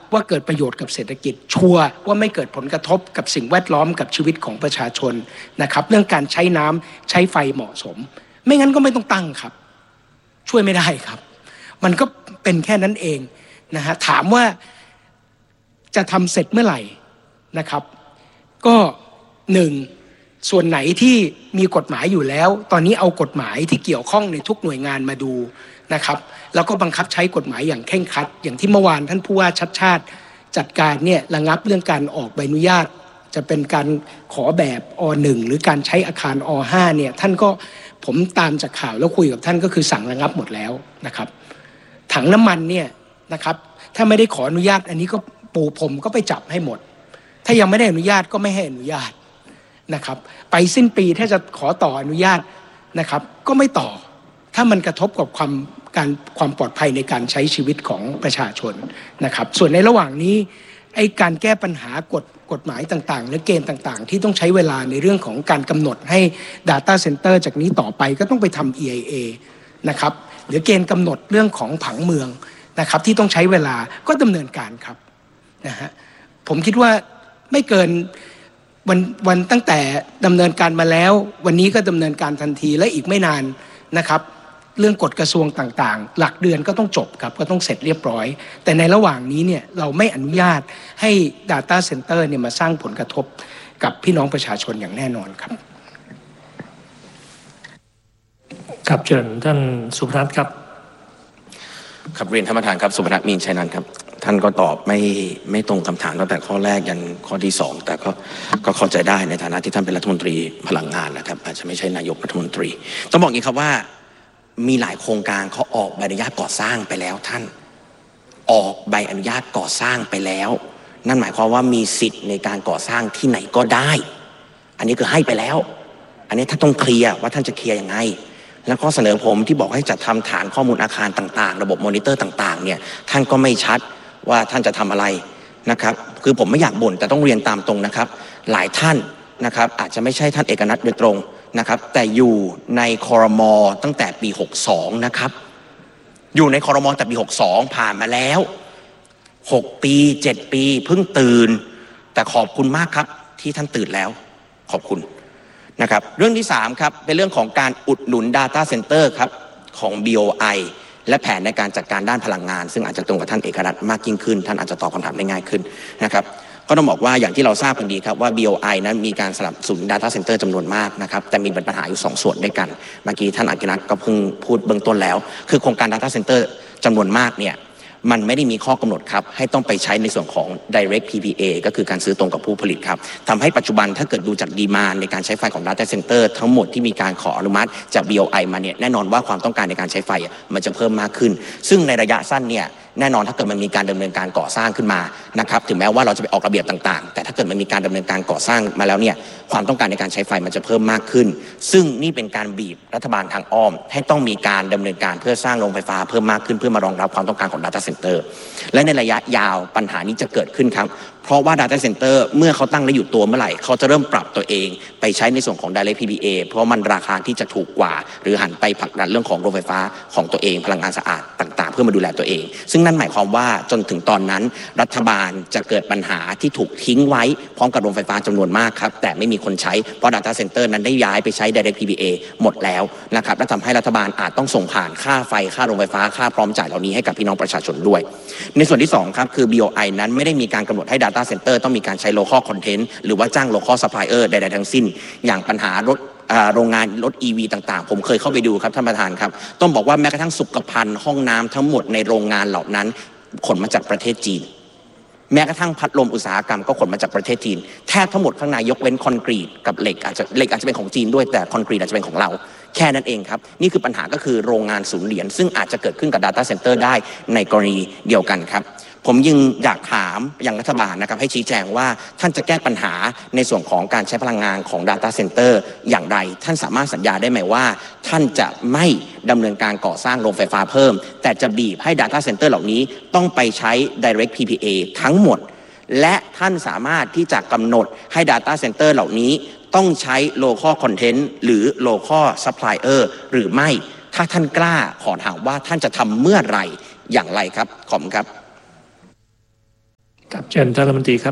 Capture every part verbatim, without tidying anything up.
ว่าเกิดประโยชน์กับเศรษฐกิจชัวร์ว่าไม่เกิดผลกระทบกับสิ่งแวดล้อมกับชีวิตของประชาชนนะครับเรื่องการใช้น้ำใช้ไฟเหมาะสมไม่งั้นก็ไม่ต้องตั้งครับช่วยไม่ได้ครับมันก็เป็นแค่นั้นเองนะฮะถามว่าจะทำเสร็จเมื่อไหร่นะครับก็หนึ่งส่วนไหนที่มีกฎหมายอยู่แล้วตอนนี้เอากฎหมายที่เกี่ยวข้องในทุกหน่วยงานมาดูนะครับแล้วก็บังคับใช้กฎหมายอย่างเคร่งครัดอย่างที่เมื่อวานท่านผู้ว่าชัดชาติจัดการเนี่ยระงับเรื่องการออกใบอนุญาตจะเป็นการขอแบบอหนึ่งหรือการใช้อาคารอห้าเนี่ยท่านก็ผมตามจากข่าวแล้วคุยกับท่านก็คือสั่งระงับหมดแล้วนะครับถังน้ำมันเนี่ยนะครับถ้าไม่ได้ขออนุญาตอันนี้ก็ปูพรมก็ไปจับให้หมดถ้ายังไม่ได้อนุญาตก็ไม่ให้อนุญาตนะครับไปสิ้นปีถ้าจะขอต่ออนุญาตนะครับก็ไม่ต่อถ้ามันกระทบกับความการความปลอดภัยในการใช้ชีวิตของประชาชนนะครับส่วนในระหว่างนี้ไอ้การแก้ปัญหากฎกฎหมายต่างๆหรือเกณฑ์ต่างๆที่ต้องใช้เวลาในเรื่องของการกำหนดให้ Data Center จากนี้ต่อไปก็ต้องไปทำ อี ไอ เอ นะครับหรือเกณฑ์กำหนดเรื่องของผังเมืองนะครับที่ต้องใช้เวลาก็ดำเนินการครับนะฮะผมคิดว่าไม่เกินวันวันตั้งแต่ดำเนินการมาแล้ววันนี้ก็ดำเนินการทันทีและอีกไม่นานนะครับเรื่องกฎกระทรวงต่างๆหลักเดือนก็ต้องจบครับก็ต้องเสร็จเรียบร้อยแต่ในระหว่างนี้เนี่ยเราไม่อนุญาตให้ Data Center เนี่ยมาสร้างผลกระทบกับพี่น้องประชาชนอย่างแน่นอนครับครับเชิญท่านสุพนัทครับครับเรียนท่านประธานครับสุพนัทมีนชัยนันท์ครับท่านก็ตอบไม่ไม่ตรงคำถามตั้งแต่ข้อแรกยันข้อที่สองแต่ก็ก็เข้าใจได้ในฐานะที่ท่านเป็นรัฐมนตรีพลังงานนะครับอาจจะไม่ใช่นายกรัฐมนตรีต้องบอกอย่างนี้ครับว่ามีหลายโครงการเขาออกใบอนุญาตก่อสร้างไปแล้วท่านออกใบอนุญาตก่อสร้างไปแล้วนั่นหมายความว่ามีสิทธิ์ในการก่อสร้างที่ไหนก็ได้อันนี้คือให้ไปแล้วอันนี้ท่านต้องเคลียร์ว่าท่านจะเคลียร์ยังไงแล้วก็เสนอผมที่บอกให้จัดทำฐานข้อมูลอาคารต่างๆระบบมอนิเตอร์ต่างๆเนี่ยท่านก็ไม่ชัดว่าท่านจะทำอะไรนะครับคือผมไม่อยากบ่นแต่ต้องเรียนตามตรงนะครับหลายท่านนะครับอาจจะไม่ใช่ท่านเอกนัทโดยตรงนะครับแต่อยู่ในครม.ตั้งแต่ปีหกสองนะครับอยู่ในครม.แต่ปีหกสองผ่านมาแล้วหกปีเจ็ดปีเพิ่งตื่นแต่ขอบคุณมากครับที่ท่านตื่นแล้วขอบคุณนะครับเรื่องที่สามครับเป็นเรื่องของการอุดหนุน Data Center ครับของ บี โอ ไอ และแผนในการจัดการด้านพลังงานซึ่งอาจจะตรงกับท่านเอกนัทมากยิ่งขึ้นท่านอาจจะตอบคำถามได้ง่ายขึ้นนะครับก็ต้องบอกว่าอย่างที่เราทราบกันดีครับว่า บี โอ ไอ นั้นมีการสนับสนุน Data Center จำนวนมากนะครับแต่มีปัญหาอยู่สองส่วนด้วยกันเมื่อกี้ท่านเอกนัทก็เพิ่งพูดเบื้องต้นแล้วคือโครงการ Data Center จำนวนมากเนี่ยมันไม่ได้มีข้อกำหนดครับให้ต้องไปใช้ในส่วนของ Direct พี พี เอ ก็คือการซื้อตรงกับผู้ผลิตครับทำให้ปัจจุบันถ้าเกิดดูจากดีมานด์ในการใช้ไฟของ Data Center ทั้งหมดที่มีการขออนุมัติจาก บี โอ ไอ มาเนี่ยแน่นอนว่าความต้องการในการใช้ไฟมันจะเพิ่มมากขึ้นซึ่งในระยะสั้นเนี่ยแน่นอนถ้าเกิดมันมีการดำเนินการก่อสร้างขึ้นมานะครับถึงแม้ว่าเราจะไปออกระเบียบต่างๆแต่ถ้าเกิดมันมีการดำเนินการก่อสร้างมาแล้วเนี่ยความต้องการในการใช้ไฟมันจะเพิ่มมากขึ้นซึ่งนี่เป็นการบีบรัฐบาลทางอ้อมให้ต้องมีการดำเนินการเพื่อสร้างโรงไฟฟ้าเพิ่มมากขึ้นเพื่อมารองรับความต้องการของ Data Center และในระยะยาวปัญหานี้จะเกิดขึ้นครับเพราะว่า Data Center เมื่อเขาตั้งได้อยู่ตัวเมื่อไหร่เขาจะเริ่มปรับตัวเองไปใช้ในส่วนของ Direct พี พี เอ เพราะมันราคาที่จะถูกกว่าหรือหันไปผลักดันเรื่องของโรงไฟฟ้าของตัวเองพลังงานสะอาดต่างๆเพื่อมาดูแลตัวเองซึ่งนั่นหมายความว่าจนถึงตอนนั้นรัฐบาลจะเกิดปัญหาที่ถูกทิ้งไว้พร้อมกับโรงไฟฟ้าจำนวนมากครับแต่ไม่มีคนใช้เพราะ Data Center นั้นได้ย้ายไปใช้ Direct พี พี เอ หมดแล้วนะครับและทำให้รัฐบาลอาจต้องส่งผ่านค่าไฟค่าโรงไฟฟ้าค่าพร้อมจ่ายเหล่านี้ให้กับพี่น้องประชาชนด้วยในส่วนที่สองครับคือ บี โอ ไอ นั้นไม่ได้มีการกำหนดให้ Data Center ต้องมีการใช้ local content หรือว่าจ้าง local supplier ใดๆทั้งสิ้นอย่างปัญหารถโรงงานรถ อี วี ต่างๆผมเคยเข้าไปดูครับท่านประธานครับต้องบอกว่าแม้กระทั่งสุขภัณฑ์ห้องน้ำทั้งหมดในโรงงานเหล่านั้นขนมาจากประเทศจีนแม้กระทั่งพัดลมอุตสาหกรรมก็ขนมาจากประเทศจีนแทบทั้งหมดข้างในยกเว้นคอนกรีตกับเหล็กอาจจะเหล็กอาจจะเป็นของจีนด้วยแต่คอนกรีตอาจจะเป็นของเราแค่นั้นเองครับนี่คือปัญหาก็คือโรงงานศูนย์เหรียญซึ่งอาจจะเกิดขึ้นกับ Data Center ได้ในกรณีเดียวกันครับผมยังอยากถามอย่างรัฐบาลนะครับให้ชี้แจงว่าท่านจะแก้ปัญหาในส่วนของการใช้พลังงานของ Data Center อย่างไรท่านสามารถสัญญาได้ไหมว่าท่านจะไม่ดำเนินการก่อสร้างโรงไฟฟ้าเพิ่มแต่จะบีบให้ Data Center เหล่านี้ต้องไปใช้ Direct พี พี เอ ทั้งหมดและท่านสามารถที่จะกำหนดให้ Data Center เหล่านี้ต้องใช้ Local Content หรือ Local Supplier หรือไม่ถ้าท่านกล้าขอถามว่าท่านจะทำเมื่อไหร่อย่างไรครับขอบคุณครับเชิญท่านรัฐมนตรีครับ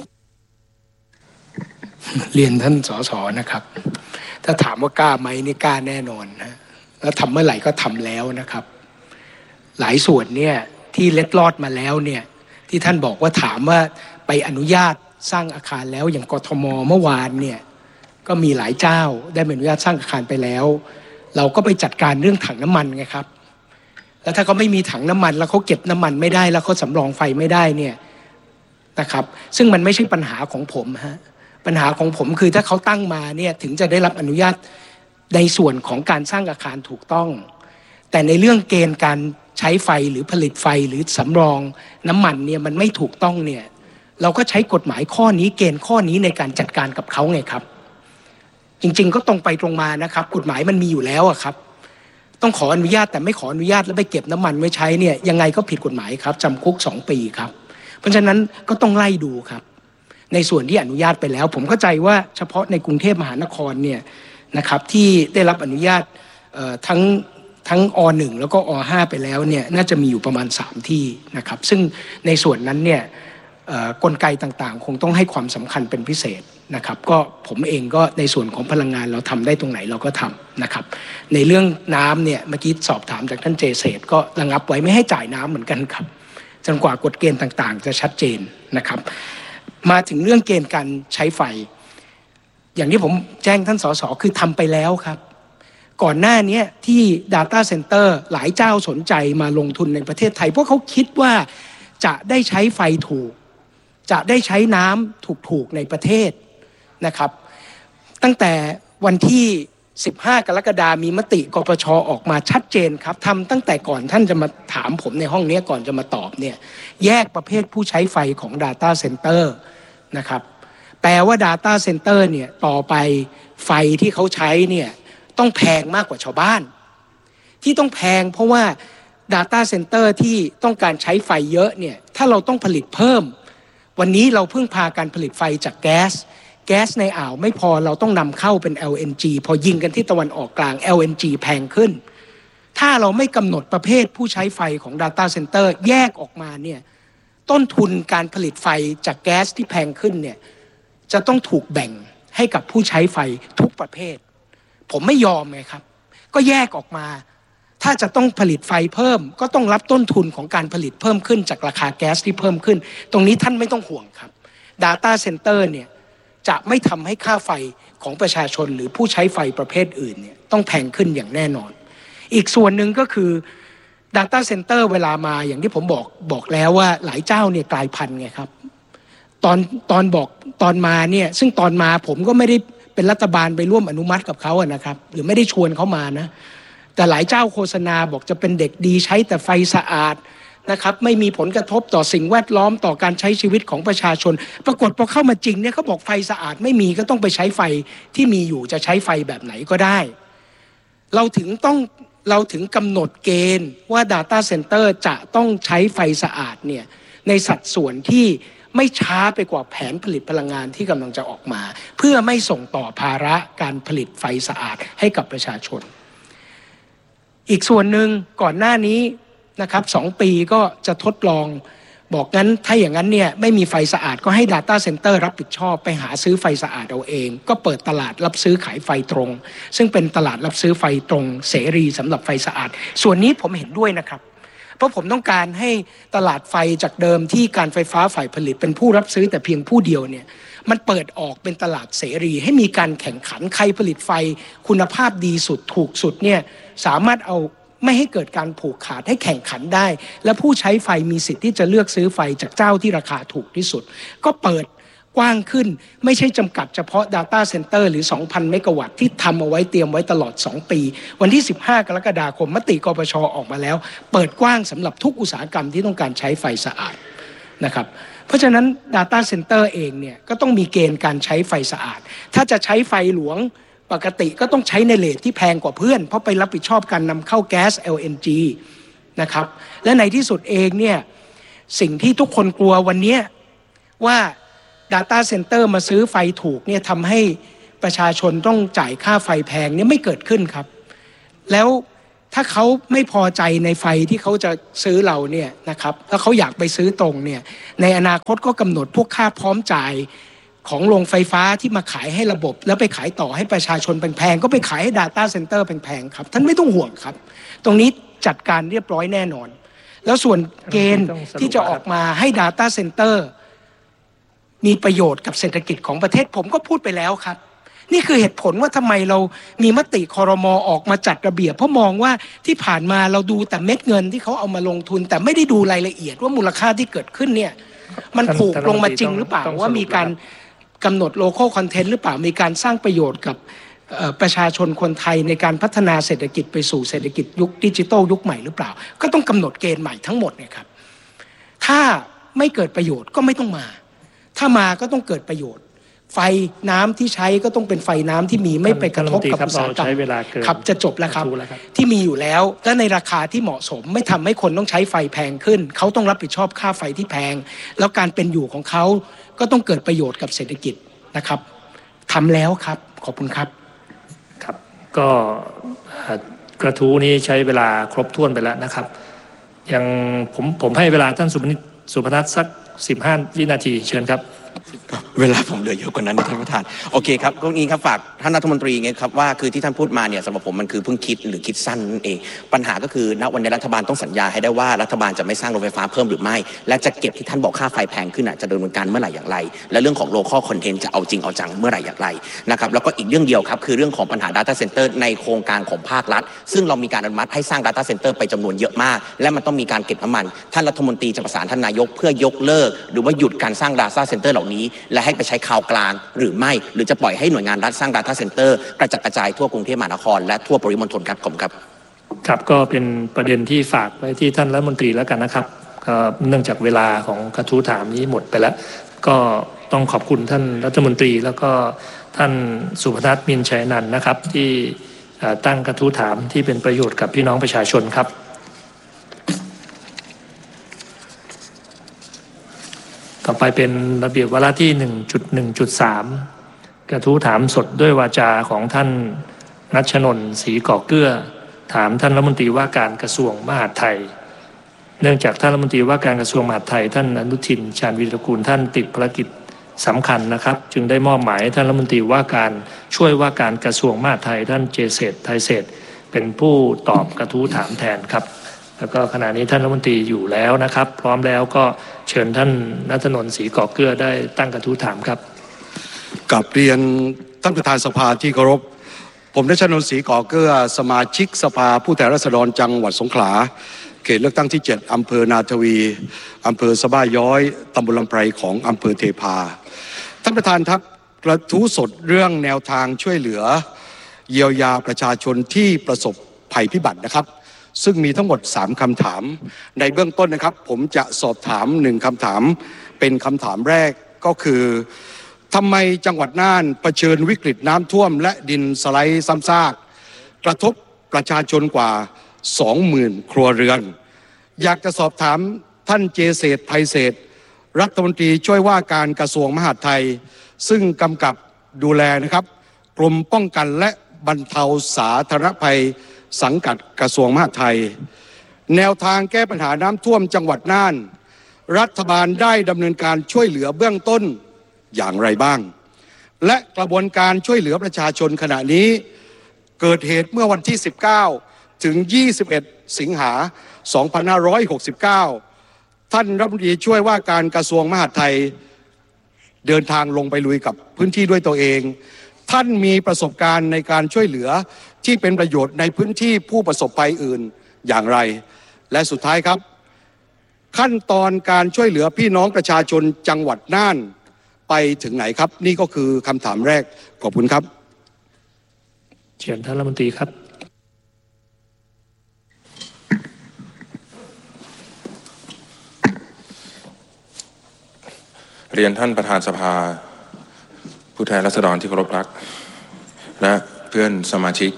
เรียนท่านสสนะครับถ้าถามว่ากล้าไหมนี่กล้าแน่นอนนะแล้วทำเมื่อไหร่ก็ทำแล้วนะครับหลายส่วนเนี่ยที่เล็ดลอดมาแล้วเนี่ยที่ท่านบอกว่าถามว่าไปอนุญาตสร้างอาคารแล้วอย่างกทมเมื่อวานเนี่ยก็มีหลายเจ้าได้อนุญาตสร้างอาคารไปแล้วเราก็ไปจัดการเรื่องถังน้ำมันไงครับแล้วถ้าเขาไม่มีถังน้ำมันแล้วเขาเก็บน้ำมันไม่ได้แล้วเขาสำรองไฟไม่ได้เนี่ยนะครับซึ่งมันไม่ใช่ปัญหาของผมฮะปัญหาของผมคือถ้าเขาตั้งมาเนี่ยถึงจะได้รับอนุญาตในส่วนของการสร้างอาคารถูกต้องแต่ในเรื่องเกณฑ์การใช้ไฟหรือผลิตไฟหรือสำรองน้ำมันเนี่ยมันไม่ถูกต้องเนี่ยเราก็ใช้กฎหมายข้อนี้เกณฑ์ข้อนี้ในการจัดการกับเขาไงครับจริงๆก็ตรงไปตรงมานะครับกฎหมายมันมีอยู่แล้วอะครับต้องขออนุญาตแต่ไม่ขออนุญาตแล้วไปเก็บน้ำมันไว้ใช้เนี่ยยังไงก็ผิดกฎหมายครับจำคุกสองปีครับเพราะฉะนั้นก็ต้องไล่ดูครับในส่วนที่อนุญาตไปแล้วผมเข้าใจว่าเฉพาะในกรุงเทพมหานครเนี่ยนะครับที่ได้รับอนุญาตทั้งทั้งอหนึ่งแล้วก็อห้าไปแล้วเนี่ยน่าจะมีอยู่ประมาณสามที่นะครับซึ่งในส่วนนั้นเนี่ยกลไกต่างๆคงต้องให้ความสำคัญเป็นพิเศษนะครับก็ผมเองก็ในส่วนของพลังงานเราทำได้ตรงไหนเราก็ทำนะครับในเรื่องน้ำเนี่ยเมื่อกี้สอบถามจากท่านเจเศษก็ระงับไว้ไม่ให้จ่ายน้ำเหมือนกันครับจนกว่ากฎเกณฑ์ต่างๆจะชัดเจนนะครับมาถึงเรื่องเกณฑ์การใช้ไฟอย่างที่ผมแจ้งท่านสสคือทำไปแล้วครับก่อนหน้านี้ที่ Data Center หลายเจ้าสนใจมาลงทุนในประเทศไทยเพราะเขาคิดว่าจะได้ใช้ไฟถูกจะได้ใช้น้ำถูกๆในประเทศนะครับตั้งแต่วันที่สิบห้ากรกฎาคมมีมติกปชออกมาชัดเจนครับทำตั้งแต่ก่อนท่านจะมาถามผมในห้องนี้ก่อนจะมาตอบเนี่ยแยกประเภทผู้ใช้ไฟของ Data Center นะครับแปลว่า Data Center เนี่ยต่อไปไฟที่เขาใช้เนี่ยต้องแพงมากกว่าชาวบ้านที่ต้องแพงเพราะว่า Data Center ที่ต้องการใช้ไฟเยอะเนี่ยถ้าเราต้องผลิตเพิ่มวันนี้เราพึ่งพาการผลิตไฟจากแก๊สแก๊สในอ่าวไม่พอเราต้องนำเข้าเป็น แอล เอ็น จี พอยิงกันที่ตะวันออกกลาง แอล เอ็น จี แพงขึ้นถ้าเราไม่กำหนดประเภทผู้ใช้ไฟของ Data Center แยกออกมาเนี่ยต้นทุนการผลิตไฟจากแก๊สที่แพงขึ้นเนี่ยจะต้องถูกแบ่งให้กับผู้ใช้ไฟทุกประเภทผมไม่ยอมไงครับก็แยกออกมาถ้าจะต้องผลิตไฟเพิ่มก็ต้องรับต้นทุนของการผลิตเพิ่มขึ้นจากราคาแก๊สที่เพิ่มขึ้นตรงนี้ท่านไม่ต้องห่วงครับ Data Center เนี่ยจะไม่ทำให้ค่าไฟของประชาชนหรือผู้ใช้ไฟประเภทอื่นเนี่ยต้องแพงขึ้นอย่างแน่นอนอีกส่วนหนึ่งก็คือ Data Center เวลามาอย่างที่ผมบอกบอกแล้วว่าหลายเจ้าเนี่ยกลายพันธุ์ไงครับตอนตอนบอกตอนมาเนี่ยซึ่งตอนมาผมก็ไม่ได้เป็นรัฐบาลไปร่วมอนุมัติกับเขาอะนะครับหรือไม่ได้ชวนเขามานะแต่หลายเจ้าโฆษณาบอกจะเป็นเด็กดีใช้แต่ไฟสะอาดนะครับไม่มีผลกระทบต่อสิ่งแวดล้อมต่อการใช้ชีวิตของประชาชนปรากฏพอเข้ามาจริงเนี่ยเขาบอกไฟสะอาดไม่มีก็ต้องไปใช้ไฟที่มีอยู่จะใช้ไฟแบบไหนก็ได้เราถึงต้องเราถึงกำหนดเกณฑ์ว่า Data Center จะต้องใช้ไฟสะอาดเนี่ยในสัดส่วนที่ไม่ช้าไปกว่าแผนผลิตพลังงานที่กำลังจะออกมาเพื่อไม่ส่งต่อภาระการผลิตไฟสะอาดให้กับประชาชนอีกส่วนหนึ่งก่อนหน้านี้นะครับสองปีก็จะทดลองบอกงั้นถ้าอย่างนั้นเนี่ยไม่มีไฟสะอาดก็ให้ Data Center รับผิดชอบไปหาซื้อไฟสะอาดเอาเองก็เปิดตลาดรับซื้อขายไฟตรงซึ่งเป็นตลาดรับซื้อไฟตรงเสรีสำหรับไฟสะอาดส่วนนี้ผมเห็นด้วยนะครับเพราะผมต้องการให้ตลาดไฟจากเดิมที่การไฟฟ้าฝ่ายผลิตเป็นผู้รับซื้อแต่เพียงผู้เดียวเนี่ยมันเปิดออกเป็นตลาดเสรีให้มีการแข่งขันใครผลิตไฟคุณภาพดีสุดถูกสุดเนี่ยสามารถเอาไม่ให้เกิดการผูกขาดให้แข่งขันได้และผู้ใช้ไฟมีสิทธิ์ที่จะเลือกซื้อไฟจากเจ้าที่ราคาถูกที่สุดก็เปิดกว้างขึ้นไม่ใช่จำกัดเฉพาะ Data Center หรือ สองพัน เมกะวัตต์ที่ทำเอาไว้เตรียมไว้ตลอดสองปีวันที่สิบห้ากรกฎาคมมติกปชออกมาแล้วเปิดกว้างสำหรับทุกอุตสาหกรรมที่ต้องการใช้ไฟสะอาดนะครับเพราะฉะนั้น Data Center เองเนี่ยก็ต้องมีเกณฑ์การใช้ไฟสะอาดถ้าจะใช้ไฟหลวงปกติก็ต้องใช้ในเรทที่แพงกว่าเพื่อนเพราะไปรับผิดชอบการนำเข้าแก๊ส แอล เอ็น จี นะครับและในที่สุดเองเนี่ยสิ่งที่ทุกคนกลัววันนี้ว่า Data Center มาซื้อไฟถูกเนี่ยทำให้ประชาชนต้องจ่ายค่าไฟแพงเนี่ยไม่เกิดขึ้นครับแล้วถ้าเขาไม่พอใจในไฟที่เขาจะซื้อเราเนี่ยนะครับแล้วเขาอยากไปซื้อตรงเนี่ยในอนาคตก็กำหนดพวกค่าพร้อมจ่ายของโรงไฟฟ้าที่มาขายให้ระบบแล้วไปขายต่อให้ประชาชนแพงๆก็ไปขายให้ Data Center แพงๆครับท่านไม่ต้องห่วงครับตรงนี้จัดการเรียบร้อยแน่นอนแล้วส่วนเกณฑ์ที่จะออกมาให้ Data Center มีประโยชน์กับเศรษฐกิจของประเทศผมก็พูดไปแล้วครับนี่คือเหตุผลว่าทำไมเรามีมติครม.ออกมาจัดระเบียบเพราะมองว่าที่ผ่านมาเราดูแต่เม็ดเงินที่เขาเอามาลงทุนแต่ไม่ได้ดูรายละเอียดว่ามูลค่าที่เกิดขึ้นเนี่ยมันถูกลงมาจริงหรือเปล่าว่ามีการกำหนดโลคอลคอนเทนต์หรือเปล่ามีการสร้างประโยชน์กับประชาชนคนไทยในการพัฒนาเศรษฐกิจไปสู่เศรษฐกิจยุคดิจิทัลยุคใหม่หรือเปล่าก็ต้องกำหนดเกณฑ์ใหม่ทั้งหมดเนี่ยครับถ้าไม่เกิดประโยชน์ก็ไม่ต้องมาถ้ามาก็ต้องเกิดประโยชน์ไฟน้ำที่ใช้ก็ต้องเป็นไฟน้ำที่มีไม่ไปกระทบกับอุตสาหกรรมครับจะจบแล้วครับที่มีอยู่แล้วและในราคาที่เหมาะสมไม่ทำให้คนต้องใช้ไฟแพงขึ้นเขาต้องรับผิดชอบค่าไฟที่แพงแล้วการเป็นอยู่ของเขาก็ต้องเกิดประโยชน์กับเศรษฐกิจนะครับทำแล้วครับขอบคุณครับครับก็กระทู้นี้ใช้เวลาครบถ้วนไปแล้วนะครับยังผมผมให้เวลาท่านสุพนิชสุพนัทสักสิบห้าวินาทีเชิญครับเวลาผมเหลือเยอะกว่านั้นท่านประธานโอเคครับก็นี้ครับฝากท่านรัฐมนตรีไงครับว่าคือที่ท่านพูดมาเนี่ยสำหรับผมมันคือเพิ่งคิดหรือคิดสั้นนั่นเองปัญหาก็คือณวันนี้รัฐบาลต้องสัญญาให้ได้ว่ารัฐบาลจะไม่สร้างโรงไฟฟ้าเพิ่มหรือไม่และจะเก็บที่ท่านบอกค่าไฟแพงขึ้นจะดำเนินการเมื่อไหร่อย่างไรและเรื่องของ local content จะเอาจริงเอาจังเมื่อไหร่อย่างไรนะครับแล้วก็อีกเรื่องเดียวครับคือเรื่องของปัญหา data center ในโครงการของภาครัฐซึ่งเรามีการอนุมัติให้สร้าง data center ไปจำนวนเยอะมากและมันต้องมีการเก็บน้ำมันท่านรัฐมนตรีจะประสานท่านนายกเพื่อยกเลิกหรือว่าหยุดการสร้าง data center เหล่านี้และให้ไปใช้ข่าวกลางหรือไม่หรือจะปล่อยให้หน่วยงานรัฐสร้าง data center กระจัดกระจายทั่วกรุงเทพมหานครและทั่วปริมณฑลครับผมครับครับก็เป็นประเด็นที่ฝากไว้ที่ท่านรัฐมนตรีแล้วกันนะครับก็เนื่องจากเวลาของกระทู้ถามนี้หมดไปแล้วก็ต้องขอบคุณท่านรัฐมนตรีแล้วก็ท่านสุพนัท มินชัยนันท์นะครับที่ตั้งกระทู้ถามที่เป็นประโยชน์กับพี่น้องประชาชนครับต่อไปเป็นระเบียบวาระที่ หนึ่งจุดหนึ่งจุดสาม กระทู้ถามสดด้วยวาจาของท่านณัชนนท์ ศรีก่อเกื้อถามท่านรัฐมนตรีว่าการกระทรวงมหาดไทยเนื่องจากท่านรัฐมนตรีว่าการกระทรวงมหาดไทยท่านอนุทินชาญวีรกูลท่านติดภารกิจสำคัญนะครับจึงได้มอบหมายให้ท่านรัฐมนตรีว่าการช่วยว่าการกระทรวงมหาดไทยท่านเจเศรษฐ์ไทยเศรษฐ์เป็นผู้ตอบกระทู้ถามแทนครับแล้วก็ขณะนี้ท่านรัฐมนตรีอยู่แล้วนะครับพร้อมแล้วก็เชิญท่านณัฐนนท์ ศรีก่อเกื้อได้ตั้งกระทู้ถามครับกราบเรียนท่านประธานสภาที่เคารพผมณัชนนท์ ศรีก่อเกื้อสมาชิกสภาผู้แทนราษฎรจังหวัดสงขลาเขตเลือกตั้งที่เจ็ดอำเภอนาทวีอำเภอสะบ้าย้อยตำบลลำไพรของอำเภอเทพาท่านประธานครับกระทู้สดเรื่องแนวทางช่วยเหลือเยียวยาประชาชนที่ประสบภัยพิบัตินะครับซึ่งมีทั้งหมดสามคำถามในเบื้องต้นนะครับผมจะสอบถามหนึ่งคำถามเป็นคำถามแรกก็คือทำไมจังหวัดน่านเผชิญวิกฤตน้ำท่วมและดินสไลด์ซ้ำซากกระทบประชาชนกว่า สองหมื่น ครัวเรือนอยากจะสอบถามท่านเจเศรษฐ์ไทยเศรษฐ์รัฐมนตรีช่วยว่าการกระทรวงมหาดไทยซึ่งกำกับดูแลนะครับกรมป้องกันและบรรเทาสาธารณภัยสังกัดกระทรวงมหาดไทยแนวทางแก้ปัญหาน้ำท่วมจังหวัดน่านรัฐบาลได้ดำเนินการช่วยเหลือเบื้องต้นอย่างไรบ้างและกระบวนการช่วยเหลือประชาชนขณะนี้เกิดเหตุเมื่อวันที่สิบเก้าถึงยี่สิบเอ็ดสิงหาคมสองพันห้าร้อยหกสิบเก้าท่านรัฐมนตรีช่วยว่าการกระทรวงมหาดไทยเดินทางลงไปลุยกับพื้นที่ด้วยตัวเองท่านมีประสบการณ์ในการช่วยเหลือที่เป็นประโยชน์ในพื้นที่ผู้ประสบภัยอื่นอย่างไรและสุดท้ายครับขั้นตอนการช่วยเหลือพี่น้องประชาชนจังหวัดน่านไปถึงไหนครับนี่ก็คือคำถามแรกขอบคุณครับเชิญท่านรัฐมนตรีครับเรียนท่านประธานสภาผู้แทนราษฎรที่เคารพรักและเพื่อนสมาชิก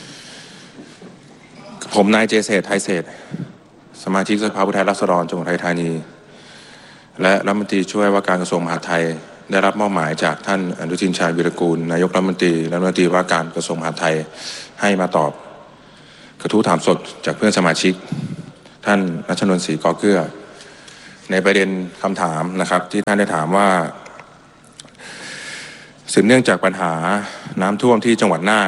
ผมนายเจเศรษฐ์ไทยเศรษฐ์สมาชิกสภาผู้แทนราษฎรจังหวัดอุทัยธานีและรัฐมนตรีช่วยว่าการกระทรวงมหาดไทยได้รับมอบหมายจากท่านอนุทินชาญวีรกูลนายกรัฐมนตรีและรัฐมนตรีว่าการกระทรวงมหาดไทยให้มาตอบกระทู้ถามสดจากเพื่อนสมาชิกท่านณัชนนท์ ศรีกอเกื้อในประเด็นคำถามนะครับที่ท่านได้ถามว่าสืบเนื่องจากปัญหาน้ำท่วมที่จังหวัดน่าน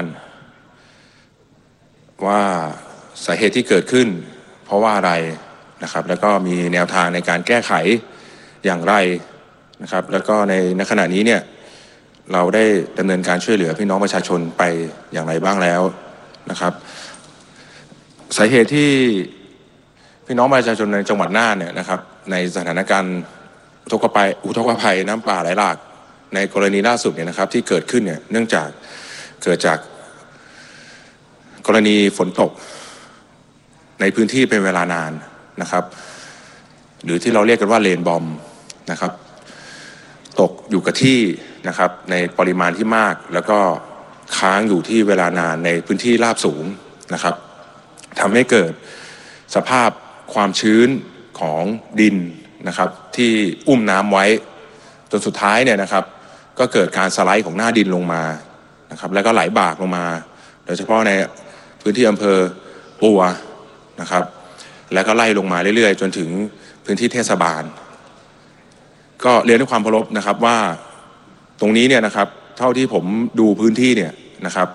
ว่าสาเหตุที่เกิดขึ้นเพราะว่าอะไรนะครับแล้วก็มีแนวทางในการแก้ไขอย่างไรนะครับแล้วก็ในณขณะนี้เนี่ยเราได้ดำเนินการช่วยเหลือพี่น้องประชาชนไปอย่างไรบ้างแล้วนะครับสาเหตุที่พี่น้องประชาชนในจังหวัดน่านเนี่ยนะครับในสถานการณ์อุทกภัยอุทกภัยน้ำป่าไหลหลากในกรณีล่าสุดเนี่ยนะครับที่เกิดขึ้นเนี่ยเนื่องจากเกิดจากกรณีฝนตกในพื้นที่เป็นเวลานานนะครับหรือที่เราเรียกกันว่าเลนบอมนะครับตกอยู่กับที่นะครับในปริมาณที่มากแล้วก็ค้างอยู่ที่เวลานานในพื้นที่ราบสูงนะครับทำให้เกิดสภาพความชื้นของดินนะครับที่อุ้มน้ำไว้จนสุดท้ายเนี่ยนะครับก็เกิดการสไลด์ของหน้าดินลงมานะครับแล้วก็ไหลบากลงมาโดยเฉพาะในพื้นที่อำเภอปัวนะครับแล้วก็ไล่ลงมาเรื่อยๆจนถึงพื้นที่เทศบาลก็เรียนด้วยความเคารพนะครับว่าตรงนี้เนี่ยนะครับเท่าที่ผมดูพื้นที่เนี่ยนะครับ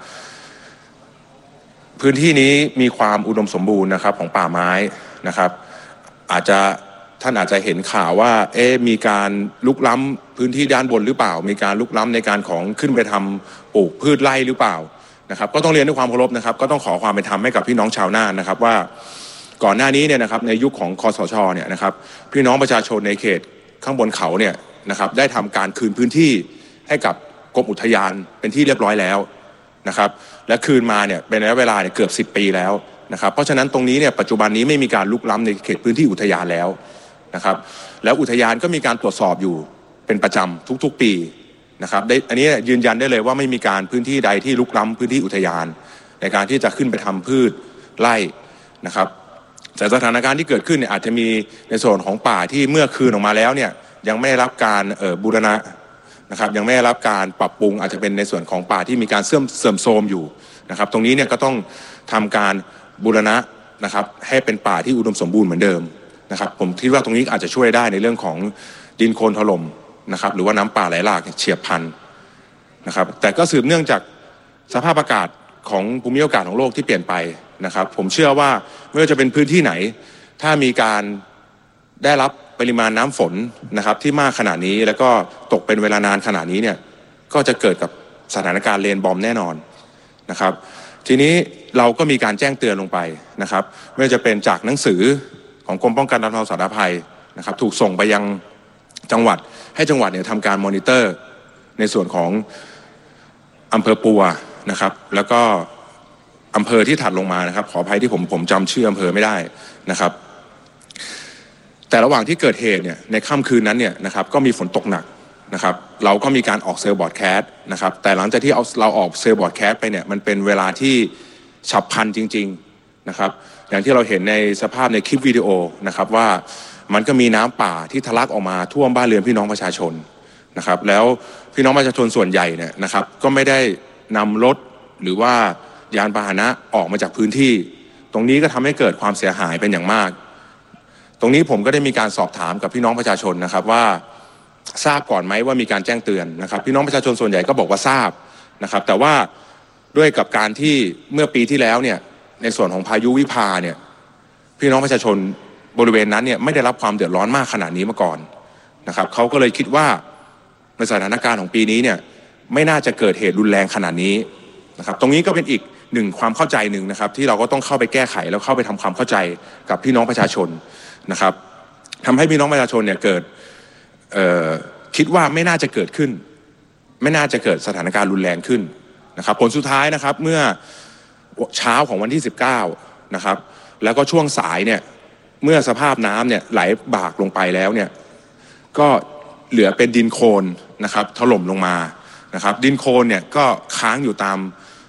พื้นที่นี้มีความอุดมสมบูรณ์นะครับของป่าไม้นะครับอาจจะท่านอาจจะเห็นข่าวว่าเอ๊ะมีการลุกล้ำพื้นที่ด้านบนหรือเปล่ามีการลุกล้ำในการของขึ้นไปทำปลูกพืชไร่หรือเปล่านะครับก็ต้องเรียนด้วยความเคารพนะครับก็ต้องขอความเป็นธรรมให้กับพี่น้องชาวน่านนะครับว่าก่อนหน้านี้เนี่ยนะครับในยุคของคสช.เนี่ยนะครับพี่น้องประชาชนในเขตข้างบนเขาเนี่ยนะครับได้ทำการคืนพื้นที่ให้กับกรมอุทยานเป็นที่เรียบร้อยแล้วนะครับและคืนมาเนี่ยเป็นระยะเวลาเนี่ยเกือบสิบปีแล้วนะครับเพราะฉะนั้นตรงนี้เนี่ยปัจจุบันนี้ไม่มีการลุกล้ำในเขตพื้นที่อุทยานแล้วนะครับแล้วอุทยานก็มีการตรวจสอบอยู่เป็นประจำทุกๆปีนะครับได้อันนี้ยืนยันได้เลยว่าไม่มีการพื้นที่ใดที่ลุกล้ำพื้นที่อุทยานในการที่จะขึ้นไปทำพืชไร่นะครับแต่สถานการณ์ที่เกิดขึ้นเนี่ยอาจจะมีในส่วนของป่าที่เมื่อคืนออกมาแล้วเนี่ยยังไม่ได้รับการเอ่อบูรณะนะครับยังไม่ได้รับการปรับปรุงอาจจะเป็นในส่วนของป่าที่มีการเสื่อมเสื่อมโทรมอยู่นะครับตรงนี้เนี่ยก็ต้องทำการบูรณะนะครับให้เป็นป่าที่อุดมสมบูรณ์เหมือนเดิมนะครับผมคิดว่าตรงนี้อาจจะช่วยได้ในเรื่องของดินโคลนถล่มนะครับหรือว่าน้ำป่าไหลหลากเฉียบพลันนะครับแต่ก็สืบเนื่องจากสภาพอากาศของภูมิอากาศของโลกที่เปลี่ยนไปนะครับผมเชื่อว่าไม่ว่าจะเป็นพื้นที่ไหนถ้ามีการได้รับปริมาณน้ำฝนนะครับที่มากขนาดนี้แล้วก็ตกเป็นเวลานานขนาดนี้เนี่ยก็จะเกิดกับสถานการณ์เลนบอมแน่นอนนะครับทีนี้เราก็มีการแจ้งเตือนลงไปนะครับไม่ว่าจะเป็นจากหนังสือของกรมป้องกันบรรเทาสาธารณภัยนะครับถูกส่งไปยังจังหวัดให้จังหวัดเนี่ยทำการมอนิเตอร์ในส่วนของอำเภอปัวนะครับแล้วก็อำเภอที่ถัดลงมานะครับขออภัยที่ผมผมจำชื่ออำเภอไม่ได้นะครับแต่ระหว่างที่เกิดเหตุเนี่ยในค่ำคืนนั้นเนี่ยนะครับก็มีฝนตกหนักนะครับเราก็มีการออกเซลล์บอร์ดแคสต์นะครับแต่หลังจากที่เอาเราออกเซลล์บอร์ดแคสต์ไปเนี่ยมันเป็นเวลาที่ฉับพลันจริงๆนะครับอย่างที่เราเห็นในสภาพในคลิปวิดีโอนะครับว่ามันก็มีน้ำป่าที่ทะลักออกมาท่วมบ้านเรือนพี่น้องประชาชนนะครับแล้วพี่น้องประชาชนส่วนใหญ่เนี่ยนะครับก็ไม่ได้นำรถหรือว่ายานพาหนะออกมาจากพื้นที่ตรงนี้ก็ทำให้เกิดความเสียหายเป็นอย่างมากตรงนี้ผมก็ได้มีการสอบถามกับพี่น้องประชาชนนะครับว่าทราบก่อนไหมว่ามีการแจ้งเตือนนะครับพี่น้องประชาชนส่วนใหญ่ก็บอกว่าทราบนะครับแต่ว่าด้วยกับการที่เมื่อปีที่แล้วเนี่ยในส่วนของพายุวิภาเนี่ยพี่น้องประชาชนบริเวณนั้นเนี่ยไม่ได้รับความเดือดร้อนมากขนาดนี้มาก่อนนะครับเขาก็เลยคิดว่าในสถานการณ์ของปีนี้เนี่ยไม่น่าจะเกิดเหตุรุนแรงขนาดนี้นะครับตรงนี้ก็เป็นอีกหนึ่งความเข้าใจหนึ่งนะครับที่เราก็ต้องเข้าไปแก้ไขแล้วเข้าไปทำความเข้าใจกับพี่น้องประชาชนนะครับทำให้พี่น้องประชาชนเนี่ยเกิดคิดว่าไม่น่าจะเกิดขึ้นไม่น่าจะเกิดสถานการณ์รุนแรงขึ้นนะครับผลสุดท้ายนะครับเมื่อเช้าของวันที่สิบเก้านะครับแล้วก็ช่วงสายเนี่ยเมื่อสภาพน้ำเนี่ยไหลบากลงไปแล้วเนี่ยก็เหลือเป็นดินโคลนนะครับถล่มลงมานะครับดินโคลนเนี่ยก็ค้างอยู่ตาม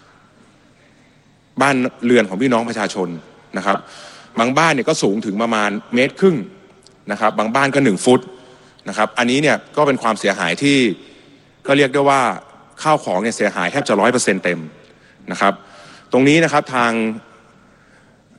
บ้านเรือนของพี่น้องประชาชนนะครับบางบ้านเนี่ยก็สูงถึงประมาณเมตรครึ่งนะครับบางบ้านก็หนึ่งฟุตนะครับอันนี้เนี่ยก็เป็นความเสียหายที่ก็เรียกได้ว่าข้าวของเนี่ยเสียหายแทบจะร้อยเปอร์เซ็นต์เต็มนะครับตรงนี้นะครับทาง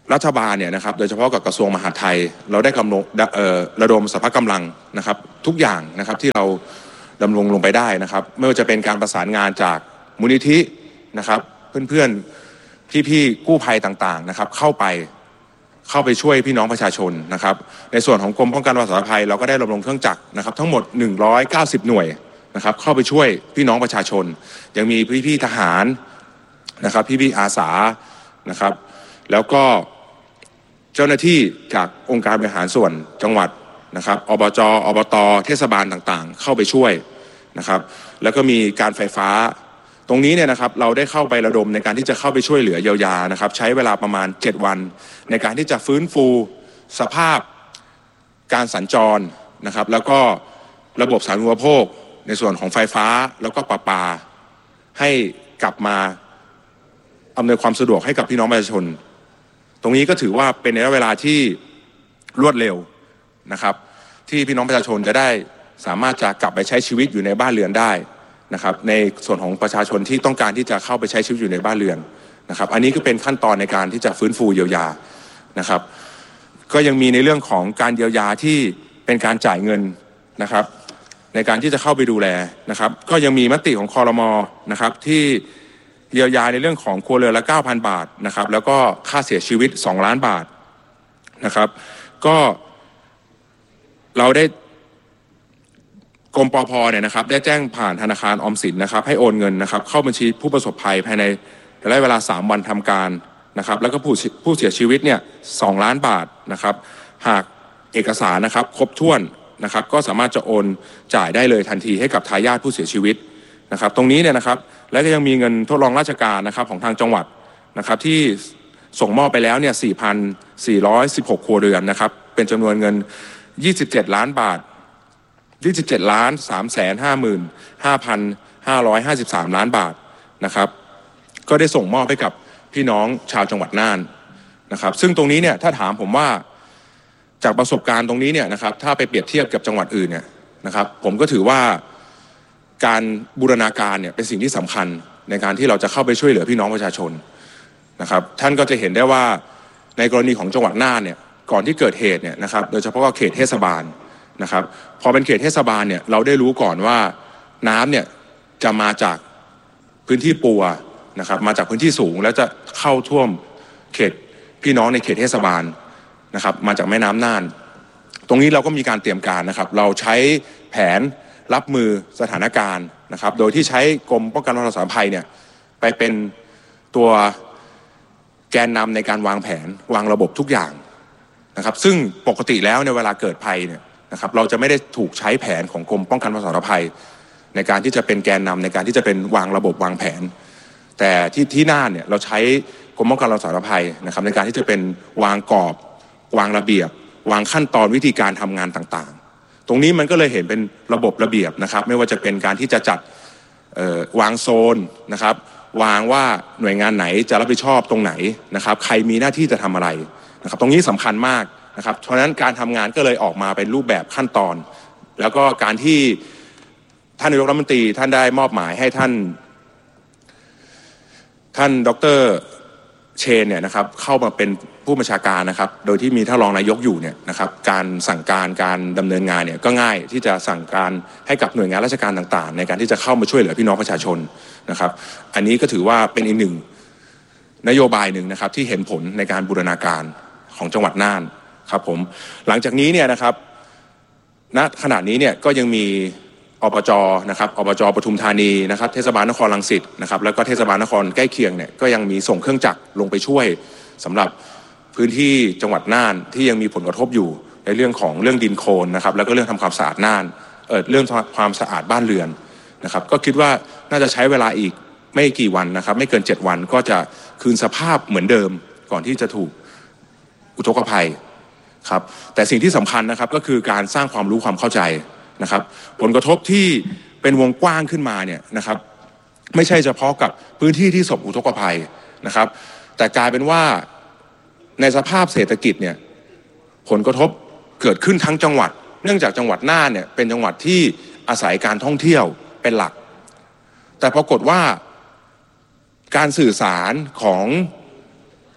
รัฐบาลเนี่ยนะครับโดยเฉพาะกับกระทรวงมหาดไทยเราได้กำลังระดมสรรพกำลังนะครับทุกอย่างนะครับที่เราดำรงลงไปได้นะครับไม่ว่าจะเป็นการประสานงานจากมูลนิธินะครับเพื่อนๆพี่ๆกู้ภัยต่างๆนะครับเข้าไปเข้าไปช่วยพี่น้องประชาชนนะครับในส่วนของกรมป้องกันและบรรเทาสาธารณภัยเราก็ได้ระดมเครื่องจักรนะครับทั้งหมดหนึ่งร้อยเก้าสิบหน่วยนะครับเข้าไปช่วยพี่น้องประชาชนยังมีพี่ๆทหารนะครับพี่ๆอาสานะครับแล้วก็เจ้าหน้าที่จากองค์การบริหารส่วนจังหวัดนะครับอบจ.อบต.เทศบาลต่างๆเข้าไปช่วยนะครับแล้วก็มีการไฟฟ้าตรงนี้เนี่ยนะครับเราได้เข้าไประดมในการที่จะเข้าไปช่วยเหลือเยียวยานะครับใช้เวลาประมาณเจ็ดวันในการที่จะฟื้นฟูสภาพการสัญจรนะครับแล้วก็ระบบสาธารณูปโภคในส่วนของไฟฟ้าแล้วก็ประปาให้กลับมาอำนวยความสะดวกให้กับพี่น้องประชาชนตรงนี้ก็ถือว่าเป็นระยะเวลาที่รวดเร็วนะครับที่พี่น้องประชาชนจะได้สามารถจะกลับไปใช้ชีวิตอยู่ในบ้านเรือนได้นะครับในส่วนของประชาชนที่ต้องการที่จะเข้าไปใช้ชีวิตอยู่ในบ้านเรือนนะครับอันนี้ก็เป็นขั้นตอนในการที่จะฟื้นฟูเยียวยานะครับก็ยังมีในเรื่องของการเยียวยาที่เป็นการจ่ายเงินนะครับในการที่จะเข้าไปดูแลนะครับก็ยังมีมติของครม.นะครับที่เยียวยาในเรื่องของครัวเรือนละ เก้าพัน บาทนะครับแล้วก็ค่าเสียชีวิตสองล้านบาทนะครับก็เราได้กรมปภ.เนี่ยนะครับได้แจ้งผ่านธนาคารออมสินนะครับให้โอนเงินนะครับเข้าบัญชีผู้ประสบภัยภายในระยะเวลาสามวันทำการนะครับแล้วก็ผู้ผู้เสียชีวิตเนี่ยสองล้านบาทนะครับหากเอกสารนะครับครบถ้วนนะครับก็สามารถจะโอนจ่ายได้เลยทันทีให้กับทายาทผู้เสียชีวิตนะครับตรงนี้เนี่ยนะครับและก็ยังมีเงินทดลองราชการนะครับของทางจังหวัดนะครับที่ส่งมอบไปแล้วเนี่ย สี่พันสี่ร้อยสิบหก ครัวเรือนนะครับเป็นจำนวนเงินยี่สิบเจ็ดล้านบาทยี่สิบเจ็ดล้านสามแสนห้าหมื่นห้าพันห้าร้อยห้าสิบสามล้านบาทนะครับก็ได้ส่งมอบให้กับพี่น้องชาวจังหวัดน่านนะครับซึ่งตรงนี้เนี่ยถ้าถามผมว่าจากประสบการณ์ตรงนี้เนี่ยนะครับถ้าไปเปรียบเทียบกับจังหวัดอื่นเนี่ยนะครับผมก็ถือว่าการบูรณาการเนี่ยเป็นสิ่งที่สำคัญในการที่เราจะเข้าไปช่วยเหลือพี่น้องประชาชนนะครับท่านก็จะเห็นได้ว่าในกรณีของจังหวัดน่านเนี่ยก่อนที่เกิดเหตุเนี่ยนะครับโดยเฉพาะเขตเทศบาลนะครับพอเป็นเขตเทศบาลเนี่ยเราได้รู้ก่อนว่าน้ำเนี่ยจะมาจากพื้นที่ปัวนะครับมาจากพื้นที่สูงแล้วจะเข้าท่วมเขตพี่น้องในเขตเทศบาลนะครับมาจากแม่น้ำน่านตรงนี้เราก็มีการเตรียมการนะครับเราใช้แผนรับมือสถานการณ์นะครับโดยที่ใช้กรมป้องกันและบรรเทาสาธารณภัยเนี่ยไปเป็นตัวแกนนำในการวางแผนวางระบบทุกอย่างนะครับซึ่งปกติแล้วในเวลาเกิดภัยเนี่ยนะครับเราจะไม่ได้ถูกใช้แผนของกรมป้องกันและบรรเทาสาธารณภัยในการที่จะเป็นแกนนำในการที่จะเป็นวางระบบวางแผนแต่ที่ที่น่านเนี่ยเราใช้กรมป้องกันและบรรเทาสาธารณภัยนะครับในการที่จะเป็นวางกรอบวางระเบียบวางขั้นตอนวิธีการทำงานต่างๆตรงนี้มันก็เลยเห็นเป็นระบบระเบียบนะครับไม่ว่าจะเป็นการที่จะจัดวางโซนนะครับวางว่าหน่วยงานไหนจะรับผิดชอบตรงไหนนะครับใครมีหน้าที่จะทำอะไรนะครับตรงนี้สำคัญมากนะครับเพราะฉะนั้นการทำงานก็เลยออกมาเป็นรูปแบบขั้นตอนแล้วก็การที่ท่านนายกรัฐมนตรีท่านได้มอบหมายให้ท่านท่านดร.เชนเนี่ยนะครับเข้ามาเป็นผู้บัญชาการนะครับโดยที่มีท่านรองนายกอยู่เนี่ยนะครับการสั่งการการดำเนินงานเนี่ยก็ง่ายที่จะสั่งการให้กับหน่วยงานราชการต่างๆในการที่จะเข้ามาช่วยเหลือพี่น้องประชาชนนะครับอันนี้ก็ถือว่าเป็นอีกหนึ่งนโยบายหนึ่งนะครับที่เห็นผลในการบูรณาการของจังหวัดน่านครับผมหลังจากนี้เนี่ยนะครับณขณะนี้เนี่ยก็ยังมีอบจ.นะครับอบจ.ปทุมธานีนะครับเทศบาลนครรังสิตนะครับแล้วก็เทศบาลนครใกล้เคียงเนี่ยก็ยังมีส่งเครื่องจักรลงไปช่วยสำหรับพื้นที่จังหวัดน่านที่ยังมีผลกระทบอยู่ในเรื่องของเรื่องดินโคลนนะครับแล้วก็เรื่องทำความสะอาดน่านเอ่อเรื่องความสะอาดบ้านเรือนนะครับก็คิดว่าน่าจะใช้เวลาอีกไม่กี่วันนะครับไม่เกินเจ็ดวันก็จะคืนสภาพเหมือนเดิมก่อนที่จะถูกอุทกภัยครับแต่สิ่งที่สำคัญนะครับก็คือการสร้างความรู้ความเข้าใจนะครับผลกระทบที่เป็นวงกว้างขึ้นมาเนี่ยนะครับไม่ใช่เฉพาะกับพื้นที่ที่ประสบอุทกภัยนะครับแต่กลายเป็นว่าในสภาพเศรษฐกิจเนี่ยผลกระทบเกิดขึ้นทั้งจังหวัดเนื่องจากจังหวัดน่านเนี่ยเป็นจังหวัดที่อาศัยการท่องเที่ยวเป็นหลักแต่ปรากฏว่าการสื่อสารของ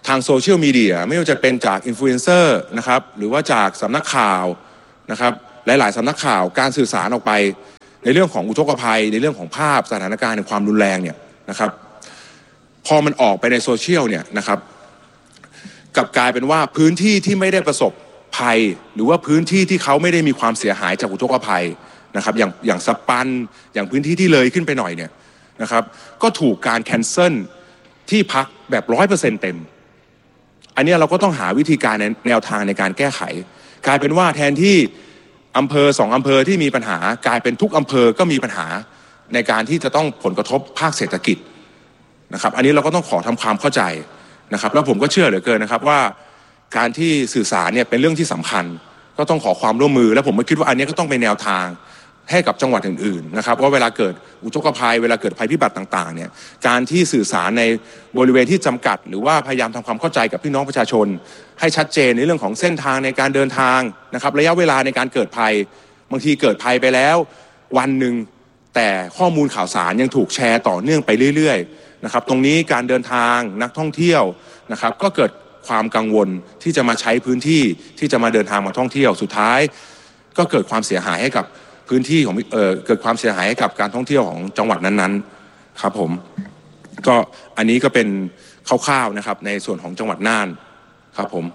ทางโซเชียลมีเดียไม่ว่าจะเป็นจากอินฟลูเอนเซอร์นะครับหรือว่าจากสำนักข่าวนะครับหลายๆสำนักข่าวการสื่อสารออกไปในเรื่องของอุทกภัยในเรื่องของภาพสถานการณ์ในความรุนแรงเนี่ยนะครับพอมันออกไปในโซเชียลเนี่ยนะครับกลับกลายเป็นว่าพื้นที่ที่ไม่ได้ประสบภัยหรือว่าพื้นที่ที่เขาไม่ได้มีความเสียหายจากอุทกภัยนะครับอย่างอย่างสปันอย่างพื้นที่ที่เลยขึ้นไปหน่อยเนี่ยนะครับก็ถูกการแคนเซิลที่พักแบบร้อยเปอร์เซ็นต์เต็มอันนี้เราก็ต้องหาวิธีการในแนวทางในการแก้ไขกลายเป็นว่าแทนที่อำเภอสองอำเภอที่มีปัญหากลายเป็นทุกอำเภอก็มีปัญหาในการที่จะต้องผลกระทบภาคเศรษฐกิจนะครับอันนี้เราก็ต้องขอทำความเข้าใจนะครับแล้วผมก็เชื่อเหลือเกินนะครับว่าการที่สื่อสารเนี่ยเป็นเรื่องที่สำคัญก็ต้องขอความร่วมมือและผมก็คิดว่าอันนี้ก็ต้องเป็นแนวทางให้กับจังหวัดอื่นๆนะครับว่าเวลาเกิดอุทกภัยเวลาเกิดภัยพิบัติต่างๆเนี่ยการที่สื่อสารในบริเวณที่จำกัดหรือว่าพยายามทำความเข้าใจกับพี่น้องประชาชนให้ชัดเจนในเรื่องของเส้นทางในการเดินทางนะครับระยะเวลาในการเกิดภัยบางทีเกิดภัยไปแล้ววันหนึ่งแต่ข้อมูลข่าวสารยังถูกแชร์ต่อเนื่องไปเรื่อยๆนะครับตรงนี้การเดินทางนักท่องเที่ยวนะครับก็เกิดความกังวลที่จะมาใช้พื้นที่ที่จะมาเดินทางมาท่องเที่ยวสุดท้ายก็เกิดความเสียหายให้กับพื้นที่ของเอ่อเกิดความเสียหายให้กับการท่องเที่ยวของจังหวัดนั้นๆครับผมก็อันนี้ก็เป็นคร่าวๆนะครับในส่วนของจังหวัดน่านครับผม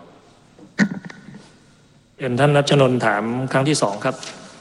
เชิญท่านรัชนนท์ถามครั้งที่สองครับ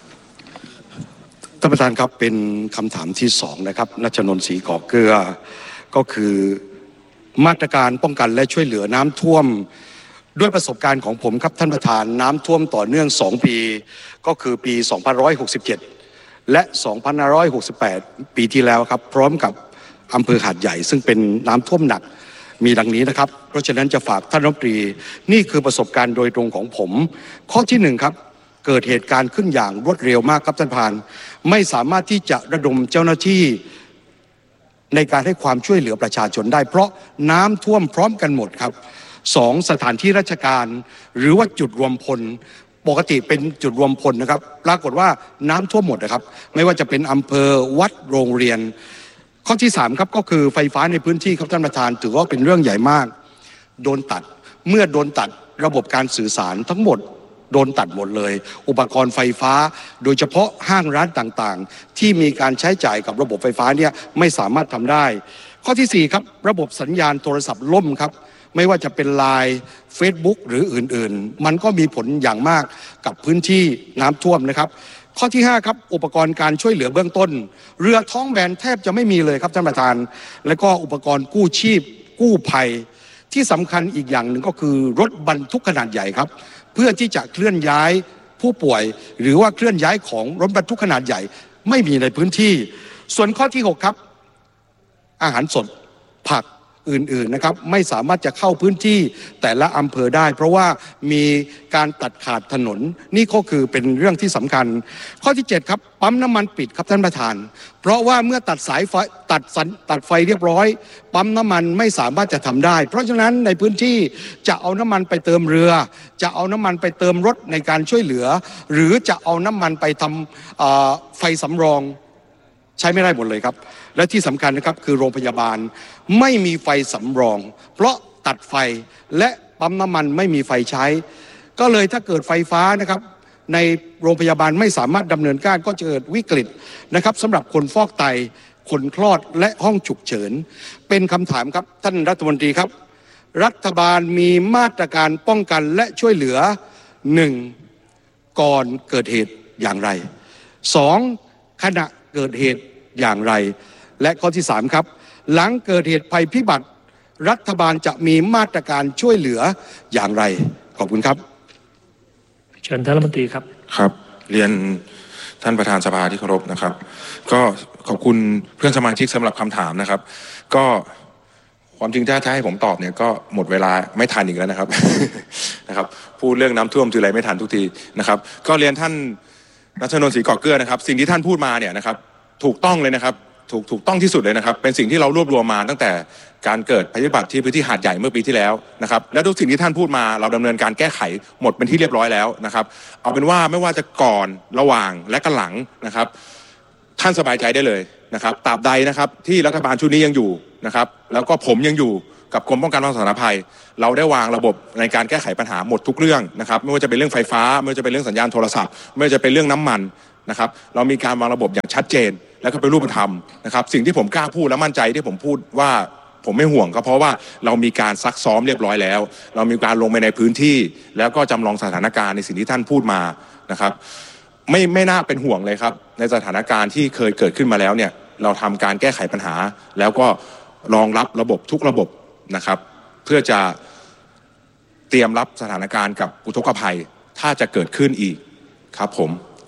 ท่านประธานครับเป็นคำถามที่สองนะครับรัชนนท์ศรีก่อเกลือก็คือมาตรการป้องกันและช่วยเหลือน้ำท่วมด้วยประสบการณ์ของผมครับท่านประธานน้ำท่วมต่อเนื่องสองปีก็คือปีสองพันห้าร้อยหกสิบเจ็ดและสองพันห้าร้อยหกสิบแปดปีที่แล้วครับพร้อมกับอำเภอหาดใหญ่ซึ่งเป็นน้ำท่วมหนักมีดังนี้นะครับเพราะฉะนั้นจะฝากท่านรัฐมนตรีนี่คือประสบการณ์โดยตรงของผมข้อที่หนึ่งครับเกิดเหตุการณ์ขึ้นอย่างรวดเร็วมากครับท่านประธานไม่สามารถที่จะระดมเจ้าหน้าที่ในการให้ความช่วยเหลือประชาชนได้เพราะน้ำท่วมพร้อมกันหมดครับสองสถานที่ราชการหรือว่าจุดรวมพลปกติเป็นจุดรวมพลนะครับปรากฏว่าน้ำท่วมหมดนะครับไม่ว่าจะเป็นอำเภอวัดโรงเรียนข้อที่สามครับก็คือไฟฟ้าในพื้นที่ครับท่านประธานถือว่าเป็นเรื่องใหญ่มากโดนตัดเมื่อโดนตัดระบบการสื่อสารทั้งหมดโดนตัดหมดเลยอุปกรณ์ไฟฟ้าโดยเฉพาะห้างร้านต่างๆที่มีการใช้จ่ายกับระบบไฟฟ้าเนี่ยไม่สามารถทำได้ข้อที่สี่ครับระบบสัญญาณโทรศัพท์ล่มครับไม่ว่าจะเป็น ไลน์ เฟซบุ๊ก หรืออื่นๆมันก็มีผลอย่างมากกับพื้นที่น้ำท่วมนะครับข้อที่ห้าครับอุปกรณ์การช่วยเหลือเบื้องต้นเรือท้องแบนแทบจะไม่มีเลยครับท่านประธานและก็อุปกรณ์กู้ชีพกู้ภัยที่สำคัญอีกอย่างหนึ่งก็คือรถบรรทุกขนาดใหญ่ครับเพื่อที่จะเคลื่อนย้ายผู้ป่วยหรือว่าเคลื่อนย้ายของรถบรรทุกขนาดใหญ่ไม่มีในพื้นที่ส่วนข้อที่หกครับอาหารสดผักอื่นๆนะครับไม่สามารถจะเข้าพื้นที่แต่ละอำเภอได้เพราะว่ามีการตัดขาดถนนนี่ก็คือเป็นเรื่องที่สำคัญข้อที่เจ็ดครับปั๊มน้ำมันปิดครับท่านประธานเพราะว่าเมื่อตัดสายไฟตัดสัญตัดไฟเรียบร้อยปั๊มน้ำมันไม่สามารถจะทำได้เพราะฉะนั้นในพื้นที่จะเอาน้ำมันไปเติมเรือจะเอาน้ำมันไปเติมรถในการช่วยเหลือหรือจะเอาน้ำมันไปทำไฟสำรองใช้ไม่ได้หมดเลยครับและที่สำคัญนะครับคือโรงพยาบาลไม่มีไฟสำรองเพราะตัดไฟและปั๊มน้ำมันไม่มีไฟใช้ก็เลยถ้าเกิดไฟฟ้านะครับในโรงพยาบาลไม่สามารถดำเนินการก็จะเกิดวิกฤตนะครับสำหรับคนฟอกไตคนคลอดและห้องฉุกเฉินเป็นคำถามครับท่านรัฐมนตรีครับรัฐบาลมีมาตรการป้องกันและช่วยเหลือหนึ่งก่อนเกิดเหตุอย่างไรสองขณะเกิดเหตุอย่างไรและข้อที่สามครับหลังเกิดเหตุภัยพิบัติรัฐบาลจะมีมาตรการช่วยเหลืออย่างไรขอบคุณครับเชิญท่านรัฐมนตรีครับครับเรียนท่านประธานสภาที่เคารพนะครับก็ขอบคุณเพื่อนสมาชิกสำหรับคำถามนะครับก็ความจริงถ้าจะให้ผมตอบเนี่ยก็หมดเวลาไม่ทันอีกแล้วนะครับ นะครับพูดเรื่องน้ำท่วมทีไรไม่ทันทุกทีนะครับก็เรียนท่านรัชนนท์ศรีก่อเกลือนะครับสิ่งที่ท่านพูดมาเนี่ยนะครับถูกต้องเลยนะครับถูกถูกต้องที่สุดเลยนะครับเป็นสิ่งที่เรารวบรวมมาตั้งแต่การเกิดภัยพิบัติที่พื้นที่หาดใหญ่เมื่อปีที่แล้วนะครับและทุกสิ่งที่ท่านพูดมาเราดำเนินการแก้ไขหมดเป็นที่เรียบร้อยแล้วนะครับเอาเป็นว่าไม่ว่าจะก่อนระหว่างและก็หลังนะครับท่านสบายใจได้เลยนะครับตราบใดนะครับที่รัฐบาลชุดนี้ยังอยู่นะครับแล้วก็ผมยังอยู่กับกรมป้องกันและบรรเทาสาธารณภัยเราได้วางระบบในการแก้ไขปัญหาหมดทุกเรื่องนะครับไม่ว่าจะเป็นเรื่องไฟฟ้าไม่ว่าจะเป็นเรื่องสัญญาณโทรศัพท์ไม่ว่าจะเป็นเรื่องน้ำมันนะครับเรามีการวางระบบอย่างชัดเจนและก็เป็นรูปธรรมนะครับสิ่งที่ผมกล้าพูดและมั่นใจที่ผมพูดว่าผมไม่ห่วงก็เพราะว่าเรามีการซักซ้อมเรียบร้อยแล้วเรามีการลงไปในพื้นที่แล้วก็จำลองสถานการณ์ในสิ่งที่ท่านพูดมานะครับไม่ไม่น่าเป็นห่วงเลยครับในสถานการณ์ที่เคยเกิดขึ้นมาแล้วเนี่ยเราทำการแก้ไขปัญหาแล้วก็รองรับระบบทุกระบบนะครับเพื่อจะเตรียมรับสถานการณ์กับอุทกภัยถ้าจะเกิดขึ้นอีกครับผม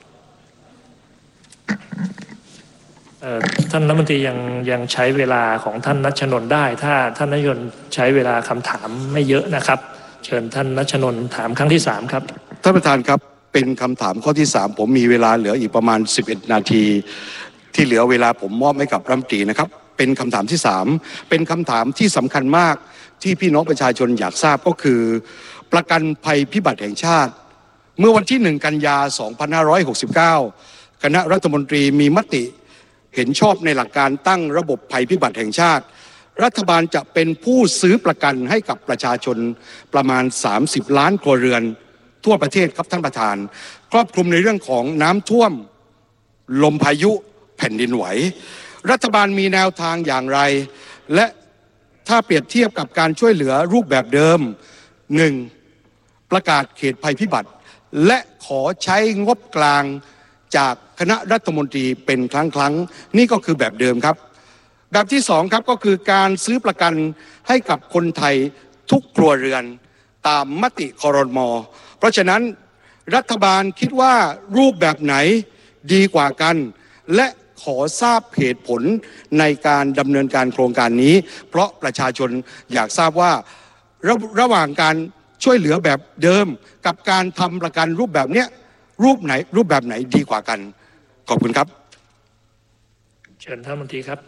ท่านรัฐมนตรียังยังใช้เวลาของท่านณัชนนท์ได้ถ้าท่านนายกใช้เวลาคำถามไม่เยอะนะครับเชิญท่านณัชนนท์ถามครั้งที่สามครับท่านประธานครับเป็นคำถามข้อที่สามผมมีเวลาเหลืออีกประมาณสิบเอ็ดนาทีที่เหลือเวลาผมมอบให้กับรัฐมนตรีนะครับเป็นคำถามที่สามเป็นคำถามที่สำคัญมากที่พี่น้องประชาชนอยากทราบก็คือประกันภัยพิบัติแห่งชาติเมื่อวันที่หนึ่งกันยาสองพันห้าร้อยหกสิบเก้าคณะรัฐมนตรีมีมติเห็นชอบในหลักการตั้งระบบภัยพิบัติแห่งชาติรัฐบาลจะเป็นผู้ซื้อประกันให้กับประชาชนประมาณสามสิบล้านครัวเรือนทั่วประเทศครับท่านประธานครอบคลุมในเรื่องของน้ำท่วมลมพายุแผ่นดินไหวรัฐบาลมีแนวทางอย่างไรและถ้าเปรียบเทียบกับการช่วยเหลือรูปแบบเดิมหนึ่งประกาศเขตภัยพิบัติและขอใช้งบกลางจากคณะรัฐมนตรีเป็นครั้งครั้งนี่ก็คือแบบเดิมครับแบบที่สองครับก็คือการซื้อประกันให้กับคนไทยทุกครัวเรือนตามมติครม.เพราะฉะนั้นรัฐบาลคิดว่ารูปแบบไหนดีกว่ากันและขอทราบเหตุผลในการดำเนินการโครงการนี้เพราะประชาชนอยากทราบว่าระระหว่างการช่วยเหลือแบบเดิมกับการทำประกันรูปแบบเนี้ยรูปไหนรูปแบบไหนดีกว่ากันขอบคุณครับเชิญท่านรัฐมนตรีครับ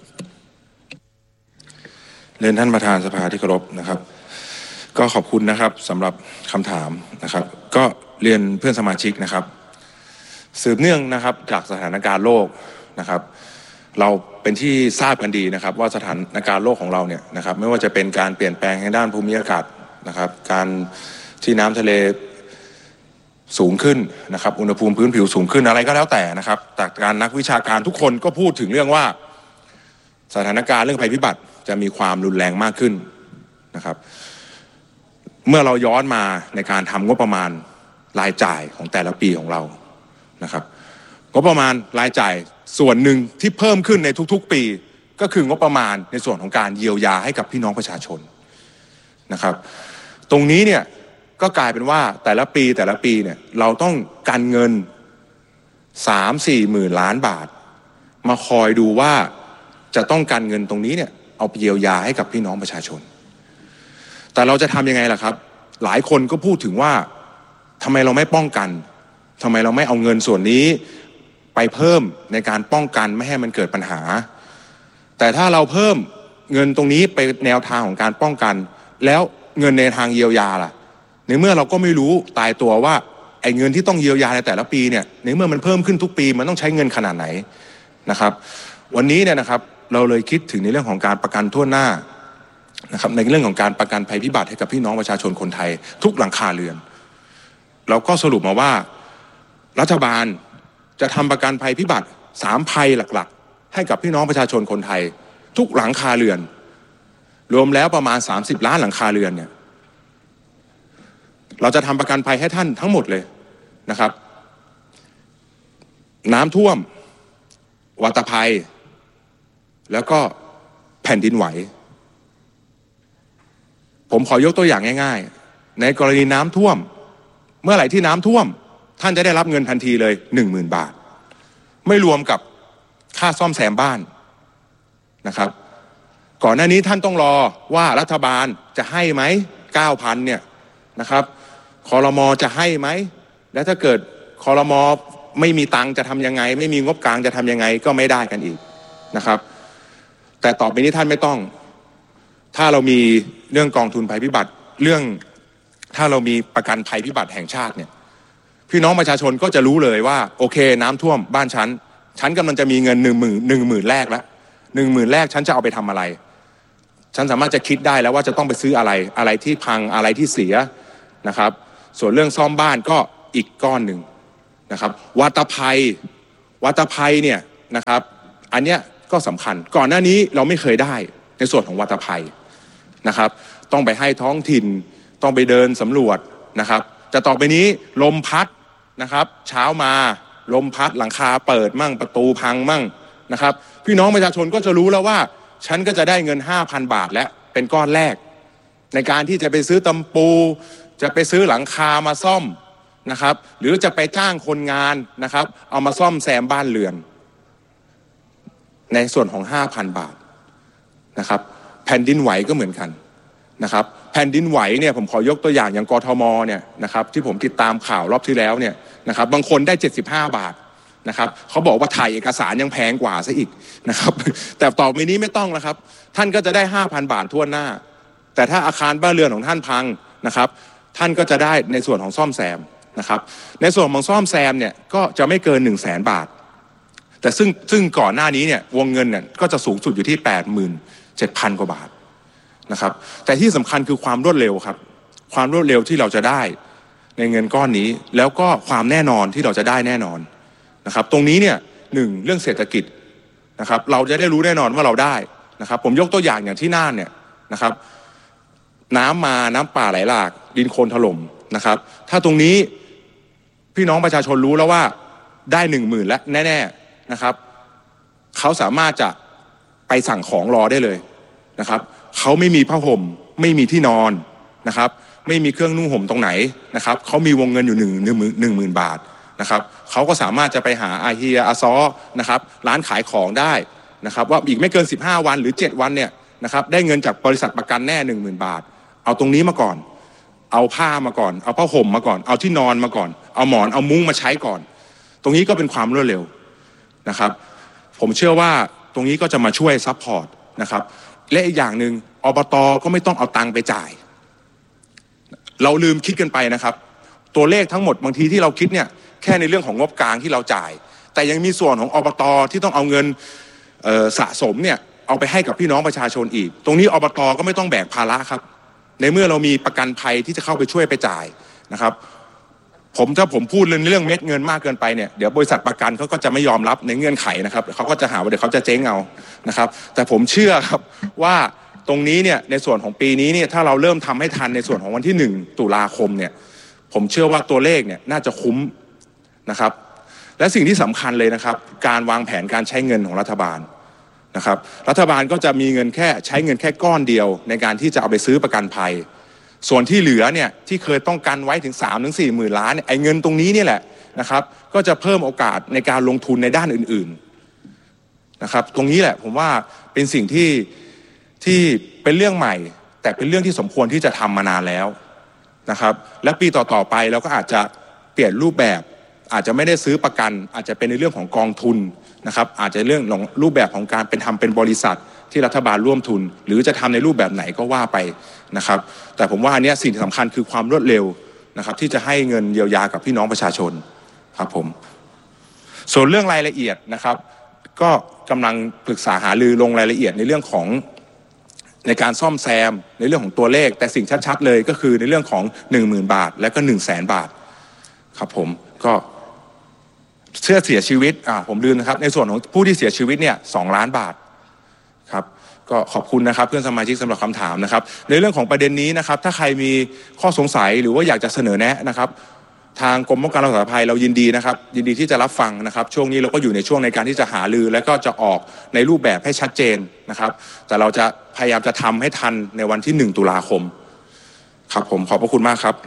เรียนท่านประธานสภาที่เคารพนะครับก็ขอบคุณนะครับสำหรับคำถามนะครับก็เรียนเพื่อนสมาชิกนะครับสืบเนื่องนะครับจากสถานการณ์โลกนะครับเราเป็นที่ทราบกันดีนะครับว่าสถานการณ์โลกของเราเนี่ยนะครับไม่ว่าจะเป็นการเปลี่ยนแปลงทางด้านภูมิอากาศนะครับการที่น้ำทะเลสูงขึ้นนะครับอุณหภูมิพื้นผิวสูงขึ้นอะไรก็แล้วแต่นะครับจากการนักวิชาการทุกคนก็พูดถึงเรื่องว่าสถานการณ์เรื่องภัยพิบัติจะมีความรุนแรงมากขึ้นนะครับเมื่อเราย้อนมาในการทำงบประมาณรายจ่ายของแต่ละปีของเรานะครับงบประมาณรายจ่ายส่วนหนึ่งที่เพิ่มขึ้นในทุกๆปีก็คืองบประมาณในส่วนของการเยียวยาให้กับพี่น้องประชาชนนะครับตรงนี้เนี่ยก็กลายเป็นว่าแต่ละปีแต่ละปีเนี่ยเราต้องกันเงิน สามถึงสี่ หมื่นล้านบาทมาคอยดูว่าจะต้องกันเงินตรงนี้เนี่ยเอาไปเยียวยาให้กับพี่น้องประชาชนแต่เราจะทำยังไงล่ะครับหลายคนก็พูดถึงว่าทำไมเราไม่ป้องกันทำไมเราไม่เอาเงินส่วนนี้ไปเพิ่มในการป้องกันไม่ให้มันเกิดปัญหาแต่ถ้าเราเพิ่มเงินตรงนี้ไปแนวทางของการป้องกันแล้วเงินในทางเยียวยาล่ะในเมื่อเราก็ไม่รู้ตายตัวว่าไอ้เงินที่ต้องเยียวยาในแต่ละปีเนี่ยในเมื่อมันเพิ่มขึ้นทุกปีมันต้องใช้เงินขนาดไหนนะครับวันนี้เนี่ยนะครับเราเลยคิดถึงในเรื่องของการประกันทั่วหน้านะครับในเรื่องของการประกันภัยพิบัติให้กับพี่น้องประชาชนคนไทยทุกหลังคาเรือนเราก็สรุปมาว่ารัฐบาลจะทำประกันภัยพิบัติสามภัยหลักๆให้กับพี่น้องประชาชนคนไทยทุกหลังคาเรือนรวมแล้วประมาณสามสิบล้านหลังคาเรือนเนี่ยเราจะทำประกันภัยให้ท่านทั้งหมดเลยนะครับน้ำท่วมวัตภัยแล้วก็แผ่นดินไหวผมขอยกตัวอย่างง่ายๆในกรณีน้ำท่วมเมื่อไหร่ที่น้ำท่วมท่านจะได้รับเงินทันทีเลย หนึ่งหมื่น บาทไม่รวมกับค่าซ่อมแซมบ้านนะครับก่อนหน้านี้ท่านต้องรอว่ารัฐบาลจะให้ไหม เก้าพัน เนี่ยนะครับครม.จะให้ไหมและถ้าเกิดครม.ไม่มีตังค์จะทำยังไงไม่มีงบกลางจะทำยังไงก็ไม่ได้กันอีกนะครับแต่ต่อไปนี้ท่านไม่ต้องถ้าเรามีเรื่องกองทุนภัยพิบัติเรื่องถ้าเรามีประกันภัยพิบัติแห่งชาติเนี่ยพี่น้องประชาชนก็จะรู้เลยว่าโอเคน้ำท่วมบ้านฉันฉันกำลังจะมีเงินหนึ่งหมื่นหนึ่งหมื่นแรกแล้วหนึ่งหมื่นแรกฉันจะเอาไปทำอะไรฉันสามารถจะคิดได้แล้วว่าจะต้องไปซื้ออะไรอะไรที่พังอะไรที่เสียนะครับส่วนเรื่องซ่อมบ้านก็อีกก้อนหนึ่งนะครับวาตภัยวาตภัยเนี่ยนะครับอันเนี้ยก็สำคัญก่อนหน้านี้เราไม่เคยได้ในส่วนของวาตภัยนะครับต้องไปให้ท้องถิ่นต้องไปเดินสำรวจนะครับแต่ต่อไปนี้ลมพัดนะครับเช้ามาลมพัดหลังคาเปิดมั่งประตูพังมั่งนะครับพี่น้องประชาชนก็จะรู้แล้วว่าฉันก็จะได้เงิน ห้าพัน บาทและเป็นก้อนแรกในการที่จะไปซื้อตำปูจะไปซื้อหลังคามาซ่อมนะครับหรือจะไปจ้างคนงานนะครับเอามาซ่อมแซมบ้านเรือนในส่วนของ ห้าพัน บาทนะครับแผ่นดินไหวก็เหมือนกันนะครับแผ่นดินไหวเนี่ยผมขอยกตัวอย่างอย่างกทมเนี่ยนะครับที่ผมติดตามข่าวรอบที่แล้วเนี่ยนะครับบางคนได้เจ็ดสิบห้าบาทนะครับเขาบอกว่าถ่ายเอกสารยังแพงกว่าซะอีกนะครับแต่ต่อไปนี้ไม่ต้องแล้วครับท่านก็จะได้ ห้าพัน บาททั่วหน้าแต่ถ้าอาคารบ้านเรือนของท่านพังนะครับท่านก็จะได้ในส่วนของซ่อมแซมนะครับในส่วนของซ่อมแซมเนี่ยก็จะไม่เกิน หนึ่งแสน บาทแต่ซึ่งซึ่งก่อนหน้านี้เนี่ยวงเงินเนี่ยก็จะสูงสุดอยู่ที่ แปดหมื่นเจ็ดพัน กว่าบาทนะครับแต่ที่สำคัญคือความรวดเร็วครับความรวดเร็วที่เราจะได้ในเงินก้อนนี้แล้วก็ความแน่นอนที่เราจะได้แน่นอนนะครับตรงนี้เนี่ยหนึ่งเรื่องเศรษฐกิจนะครับเราจะได้รู้แน่นอนว่าเราได้นะครับผมยกตัวอย่างอย่างที่น่านเนี่ยนะครับน้ำมาน้ำป่าไหลหลากดินโคลนถล่มนะครับถ้าตรงนี้พี่น้องประชาชนรู้แล้วว่าได้หนึ่งหมื่นแล้วแน่ๆนะครับเขาสามารถจะไปสั่งของรอได้เลยนะครับเขาไม่มีผ้าห่มไม่มีที่นอนนะครับไม่มีเครื่องนุ่งห่มตรงไหนนะครับเขามีวงเงินอยู่หนึ่งหนึ่งหมื่นหนึ่งหมื่นบาทนะครับเขาก็สามารถจะไปหาอาเฮียอาซอนะครับร้านขายของได้นะครับว่าอีกไม่เกินสิบห้าวันหรือเจ็ดวันเนี่ยนะครับได้เงินจากบริษัทประกันแน่ หนึ่งหมื่น บาทเอาตรงนี้มาก่อนเอาผ้ามาก่อนเอาผ้าห่มมาก่อนเอาที่นอนมาก่อนเอาหมอนเอามุ้งมาใช้ก่อนตรงนี้ก็เป็นความรวดเร็วนะครับผมเชื่อว่าตรงนี้ก็จะมาช่วยซัพพอร์ตนะครับและอีกอย่างหนึ่งอบต.ก็ไม่ต้องเอาตังค์ไปจ่ายเราลืมคิดกันไปนะครับตัวเลขทั้งหมดบางทีที่เราคิดเนี่ยแค่ในเรื่องของงบกลางที่เราจ่ายแต่ยังมีส่วนของอบต.ที่ต้องเอาเงินสะสมเนี่ยเอาไปให้กับพี่น้องประชาชนอีกตรงนี้อบต.ก็ไม่ต้องแบกภาระครับในเมื่อเรามีประกันภัยที่จะเข้าไปช่วยไปจ่ายนะครับผมถ้าผมพูดเรื่องเรื่องเม็ดเงินมากเกินไปเนี่ยเดี๋ยวบริษัทประกันเขาก็จะไม่ยอมรับในเงื่อนไขนะครับเขาก็จะหาว่าเดี๋ยวเขาจะเจ๊งเอานะครับแต่ผมเชื่อครับว่าตรงนี้เนี่ยในส่วนของปีนี้เนี่ยถ้าเราเริ่มทำให้ทันในส่วนของวันที่หนึ่งตุลาคมเนี่ยผมเชื่อว่าตัวเลขเนี่ยน่าจะคุ้มนะครับและสิ่งที่สำคัญเลยนะครับการวางแผนการใช้เงินของรัฐบาลนะครับรัฐบาลก็จะมีเงินแค่ใช้เงินแค่ก้อนเดียวในการที่จะเอาไปซื้อประกันภัยส่วนที่เหลือเนี่ยที่เคยต้องกันไว้ถึง สามถึงสี่หมื่นล้านไอ้เงินตรงนี้นี่แหละนะครับก็จะเพิ่มโอกาสในการลงทุนในด้านอื่นๆนะครับตรงนี้แหละผมว่าเป็นสิ่งที่ที่เป็นเรื่องใหม่แต่เป็นเรื่องที่สมควรที่จะทำมานานแล้วนะครับและปีต่อๆไปเราก็อาจจะเปลี่ยนรูปแบบอาจจะไม่ได้ซื้อประกันอาจจะเป็นในเรื่องของกองทุนนะครับอาจจะเรื่องของรูปแบบของการเป็นทำเป็นบริษัทที่รัฐบาลร่วมทุนหรือจะทำในรูปแบบไหนก็ว่าไปนะครับแต่ผมว่าอันนี้สิ่งที่สำคัญคือความรวดเร็วนะครับที่จะให้เงินเยียวยากับพี่น้องประชาชนครับผมส่วนเรื่องรายละเอียดนะครับก็กำลังปรึกษาหารือลงรายละเอียดในเรื่องของในการซ่อมแซมในเรื่องของตัวเลขแต่สิ่งชัดๆเลยก็คือในเรื่องของ หนึ่งหมื่น บาทและก็ หนึ่งแสน บาทครับผมก็เชื่อเสียชีวิตอ่าผมลืมนะครับในส่วนของผู้ที่เสียชีวิตเนี่ยสองล้านบาทครับก็ขอบคุณนะครับเพื่อนสมาชิกสำหรับคำถามนะครับในเรื่องของประเด็นนี้นะครับถ้าใครมีข้อสงสัยหรือว่าอยากจะเสนอแนะนะครับทางกรมป้องกันและบรรเทาสาธารณภัยเรายินดีนะครับยินดีที่จะรับฟังนะครับช่วงนี้เราก็อยู่ในช่วงในการที่จะหารือและก็จะออกในรูปแบบให้ชัดเจนนะครับแต่เราจะพยายามจะทำให้ทันในวันที่หนึ่งตุลาคมครับผมขอบพระคุณมากครับ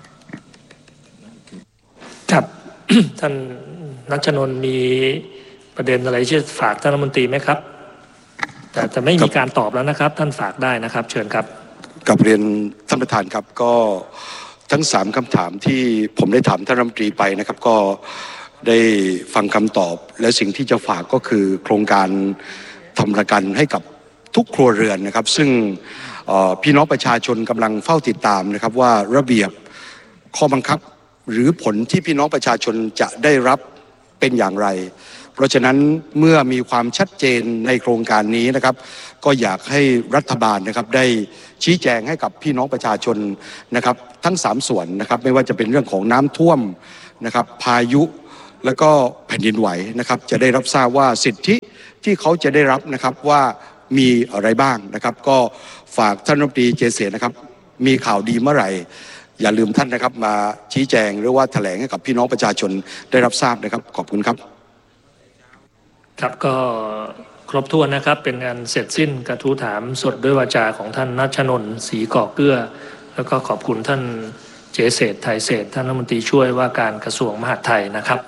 ครับ ท่านณัชนนท์มีประเด็นอะไรที่ฝากท่านรัฐมนตรีไหมครับแต่จะไม่มีการตอบแล้วนะครับท่านฝากได้นะครับเชิญครับกับเรียนท่านประธานครับก็ทั้งสามคำถามที่ผมได้ถามท่านรัฐมนตรีไปนะครับก็ได้ฟังคำตอบและสิ่งที่จะฝากก็คือโครงการทำประกันให้กับทุกครัวเรือนนะครับซึ่งพี่น้องประชาชนกำลังเฝ้าติดตามนะครับว่าระเบียบข้อบังคับหรือผลที่พี่น้องประชาชนจะได้รับเป็นอย่างไรเพราะฉะนั้นเมื่อมีความชัดเจนในโครงการนี้นะครับก็อยากให้รัฐบาลนะครับได้ชี้แจงให้กับพี่น้องประชาชนนะครับทั้งสามส่วนนะครับไม่ว่าจะเป็นเรื่องของน้ำท่วมนะครับพายุแล้วก็แผ่นดินไหวนะครับจะได้รับทราบว่าสิทธิที่เขาจะได้รับนะครับว่ามีอะไรบ้างนะครับก็ฝากท่านรัฐมนตรีเจเสนะครับมีข่าวดีเมื่อไหร่อย่าลืมท่านนะครับมาชี้แจงหรือว่าแถลงให้กับพี่น้องประชาชนได้รับทราบนะครับขอบคุณครับครับก็ครบถ้วนนะครับเป็นงานเสร็จสิ้นกระทู้ถามสดด้วยวาจาของท่านณัชนนท์ศรีก่อเกื้อแล้วก็ขอบคุณท่านเจเศรษฐ์ไทยเศรษฐ์ท่านรัฐมนตรีช่วยว่าการกระทรวงมหาดไทยนะครับ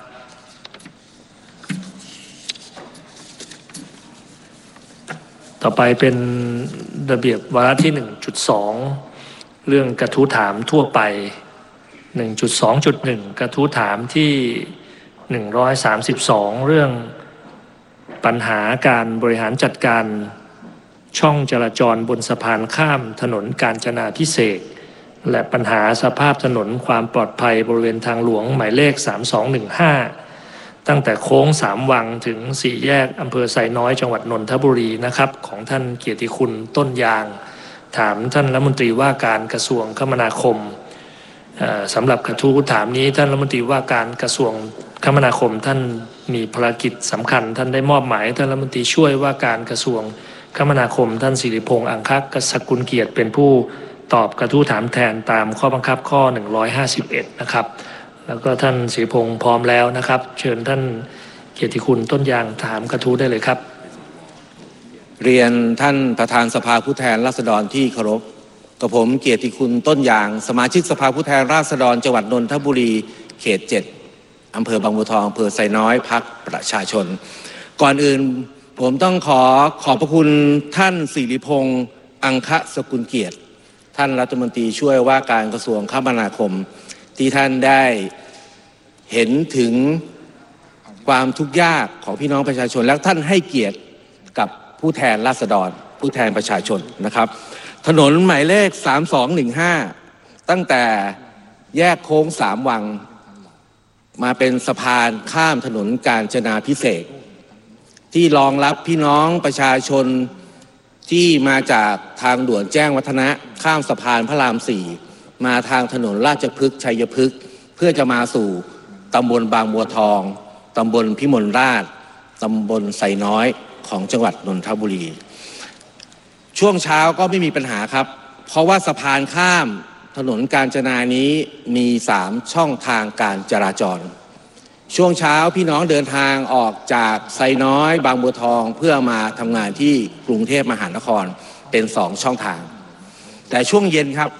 ต่อไปเป็นระเบียบวาระที่ หนึ่งจุดสอง เรื่องกระทู้ถามทั่วไป หนึ่งจุดสองจุดหนึ่ง กระทู้ถามที่ หนึ่งร้อยสามสิบสอง เรื่องปัญหาการบริหารจัดการช่องจราจรบนสะพานข้ามถนนกาญจนาภิเษกและปัญหาสภาพถนนความปลอดภัยบริเวณทางหลวงหมายเลขสามสองหนึ่งห้าตั้งแต่โค้งสามวังถึงสี่แยกอำเภอไซน้อยจังหวัดนนทบุรีนะครับของท่านเกียรติคุณต้นยางถามท่านรัฐมนตรีว่าการกระทรวงคมนาคมสำหรับกระทู้ถามนี้ท่านรัฐมนตรีว่าการกระทรวงคมนาคมท่านมีภารกิจสำคัญท่านได้มอบหมายท่านรัฐมนตรีช่วยว่าการกระทรวงคมนาคมท่านสิริพงษ์อังคกสกุลเกียรติเป็นผู้ตอบกระทู้ถามแทนตามข้อบังคับข้อหนึ่งร้อยห้าสิบเอ็ดนะครับแล้วก็ท่านสิริพงษ์พร้อมแล้วนะครับเชิญท่านเกียรติคุณต้นยางถามกระทู้ได้เลยครับเรียนท่านประธานสภาผู้แทนราษฎรที่เคารพกับผมเกียรติคุณต้นยางสมาชิกสภาผู้แทนราษฎรจังหวัดนนทบุรีเขตเจ็ดอำเภอบางบัวทองอำเภอไซน้อยพรรคประชาชนก่อนอื่นผมต้องขอขอบพระคุณท่านสิริพงษ์อังคสกุลเกียรติท่านรัฐมนตรีช่วยว่าการกระทรวงคมนาคมที่ท่านได้เห็นถึงความทุกข์ยากของพี่น้องประชาชนและท่านให้เกียรติกับผู้แทนราษฎรผู้แทนประชาชนนะครับถนนหมายเลขสามสองหนึ่งห้าตั้งแต่แยกโค้งสามวังมาเป็นสะพานข้ามถนนกาญจนาภิเษกที่รองรับพี่น้องประชาชนที่มาจากทางด่วนแจ้งวัฒนะข้ามสะพานพระรามสี่มาทางถนนราชพฤกษ์ชัยพฤกษ์เพื่อจะมาสู่ตำบลบางบัวทองตำบลพิมลราชตำบลไซน้อยของจังหวัดนนทบุรีช่วงเช้าก็ไม่มีปัญหาครับเพราะว่าสะพานข้ามถนนกาญจนานี้มีสามช่องทางการจราจรช่วงเช้าพี่น้องเดินทางออกจากไซน้อยบางบัวทองเพื่อมาทำงานที่กรุงเทพมหานครเป็นสองช่องทางแต่ช่วงเย็นครับ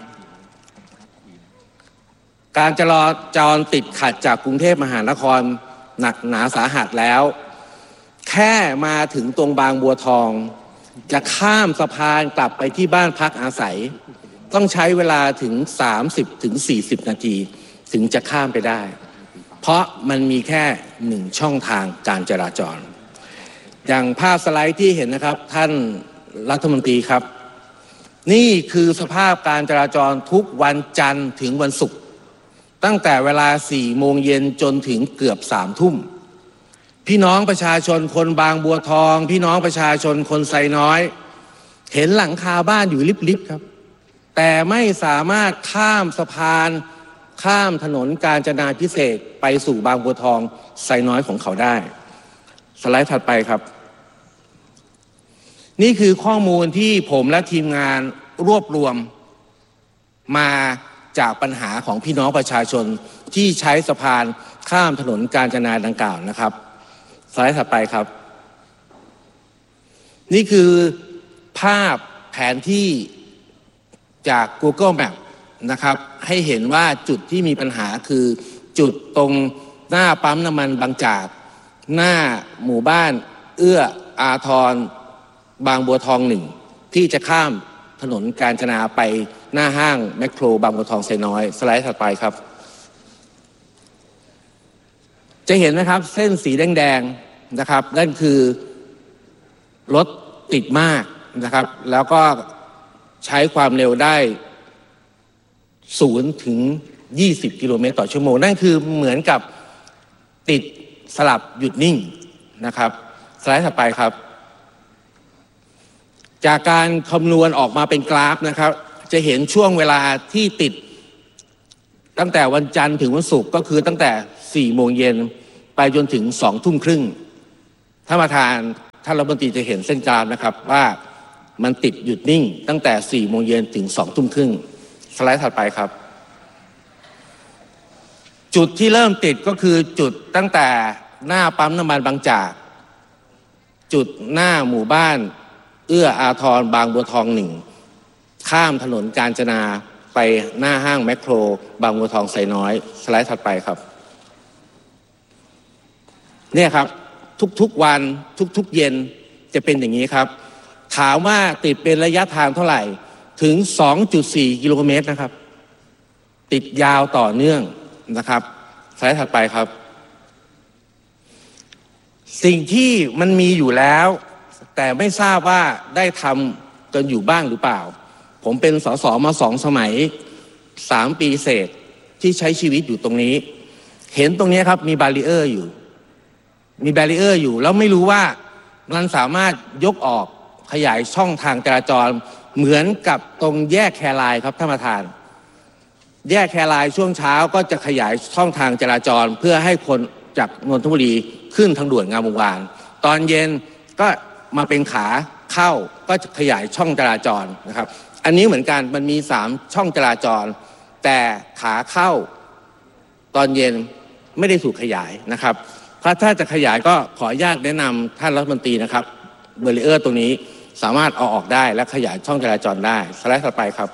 การจราจรติดขัดจากกรุงเทพมหานครหนักหนาสาหัสแล้วแค่มาถึงตรงบางบัวทองจะข้ามสะพานกลับไปที่บ้านพักอาศัยต้องใช้เวลาถึง สามสิบถึงสี่สิบ นาทีถึงจะข้ามไปได้เพราะมันมีแค่หนึ่งช่องทางการจราจรอย่างภาพสไลด์ที่เห็นนะครับท่านรัฐมนตรีครับนี่คือสภาพการจราจรทุกวันจันทร์ถึงวันศุกร์ตั้งแต่เวลาสี่โมงเย็นจนถึงเกือบสามทุ่มพี่น้องประชาชนคนบางบัวทองพี่น้องประชาชนคนไซน้อยเห็นหลังคาบ้านอยู่ลิบๆครับแต่ไม่สามารถข้ามสะพานข้ามถนนกาญจนาภิเษกไปสู่บางบัวทองไซน้อยของเขาได้สไลด์ถัดไปครับนี่คือข้อมูลที่ผมและทีมงานรวบรวมมาจากปัญหาของพี่น้องประชาชนที่ใช้สะพานข้ามถนนกาญจนาดังกล่าวนะครับสไลด์ถัดไปครับนี่คือภาพแผนที่จาก Google Map นะครับให้เห็นว่าจุดที่มีปัญหาคือจุดตรงหน้าปั๊มน้ำมันบางจากหน้าหมู่บ้านเอื้ออาทรบางบัวทองหนึ่งที่จะข้ามถนนกาญจนาไปหน้าห้างแมคโครบางบัวทองไซน้อยสไลด์ถัดไปครับจะเห็นนะครับเส้นสีแดงๆนะครับนั่นคือรถติดมากนะครับแล้วก็ใช้ความเร็วได้ศูนย์ถึงยี่สิบกิโลเมตรต่อชั่วโมงนั่นคือเหมือนกับติดสลับหยุดนิ่งนะครับสไลด์ถัดไปครับจากการคำนวณออกมาเป็นกราฟนะครับจะเห็นช่วงเวลาที่ติดตั้งแต่วันจันทร์ถึงวันศุกร์ก็คือตั้งแต่สี่โมงเย็นไปจนถึงสองทุ่มครึ่งท่านประธานท่านรัฐมนตรีจะเห็นเส้นกราฟนะครับว่ามันติดหยุดนิ่งตั้งแต่สี่โมงเย็นถึงสองทุ่มครึ่งสไลด์ถัดไปครับจุดที่เริ่มติดก็คือจุดตั้งแต่หน้าปั๊มน้ำมันบางจากจุดหน้าหมู่บ้านเอื้ออาทรบางบัวทองหนึ่งข้ามถนนกาญจนาไปหน้าห้างแมคโครบางบัวทองไซน้อยสไลด์ถัดไปครับเนี่ยครับทุกๆวันทุกๆเย็นจะเป็นอย่างนี้ครับถามว่าติดเป็นระยะทางเท่าไหร่ถึง สองจุดสี่ กิโลเมตรนะครับติดยาวต่อเนื่องนะครับสไลด์ถัดไปครับสิ่งที่มันมีอยู่แล้วแต่ไม่ทราบว่าได้ทำกันอยู่บ้างหรือเปล่าผมเป็นสสมาสองสมัยสามปีเศษที่ใช้ชีวิตอยู่ตรงนี้เห็นตรงนี้ครับมีบารีเออร์อยู่มีแบรีเออร์อยู่แล้วไม่รู้ว่ามันสามารถยกออกขยายช่องทางจราจรเหมือนกับตรงแยกแครายครับท่านประธานแยกแครายช่วงเช้าก็จะขยายช่องทางจราจรเพื่อให้คนจากนนทบุรีขึ้นทางด่วนงามวงวานตอนเย็นก็มาเป็นขาเข้าก็จะขยายช่องจราจรนะครับอันนี้เหมือนกันมันมีสามช่องจราจรแต่ขาเข้าตอนเย็นไม่ได้ถูกขยายนะครับถ้าถ้าจะขยายก็ขออนุญาตแนะนำท่านรัฐมนตรีนะครับเบรีเออร์ตรงนี้สามารถเอาออกได้และขยายช่องจราจรได้สไลด์ต่อไปครับ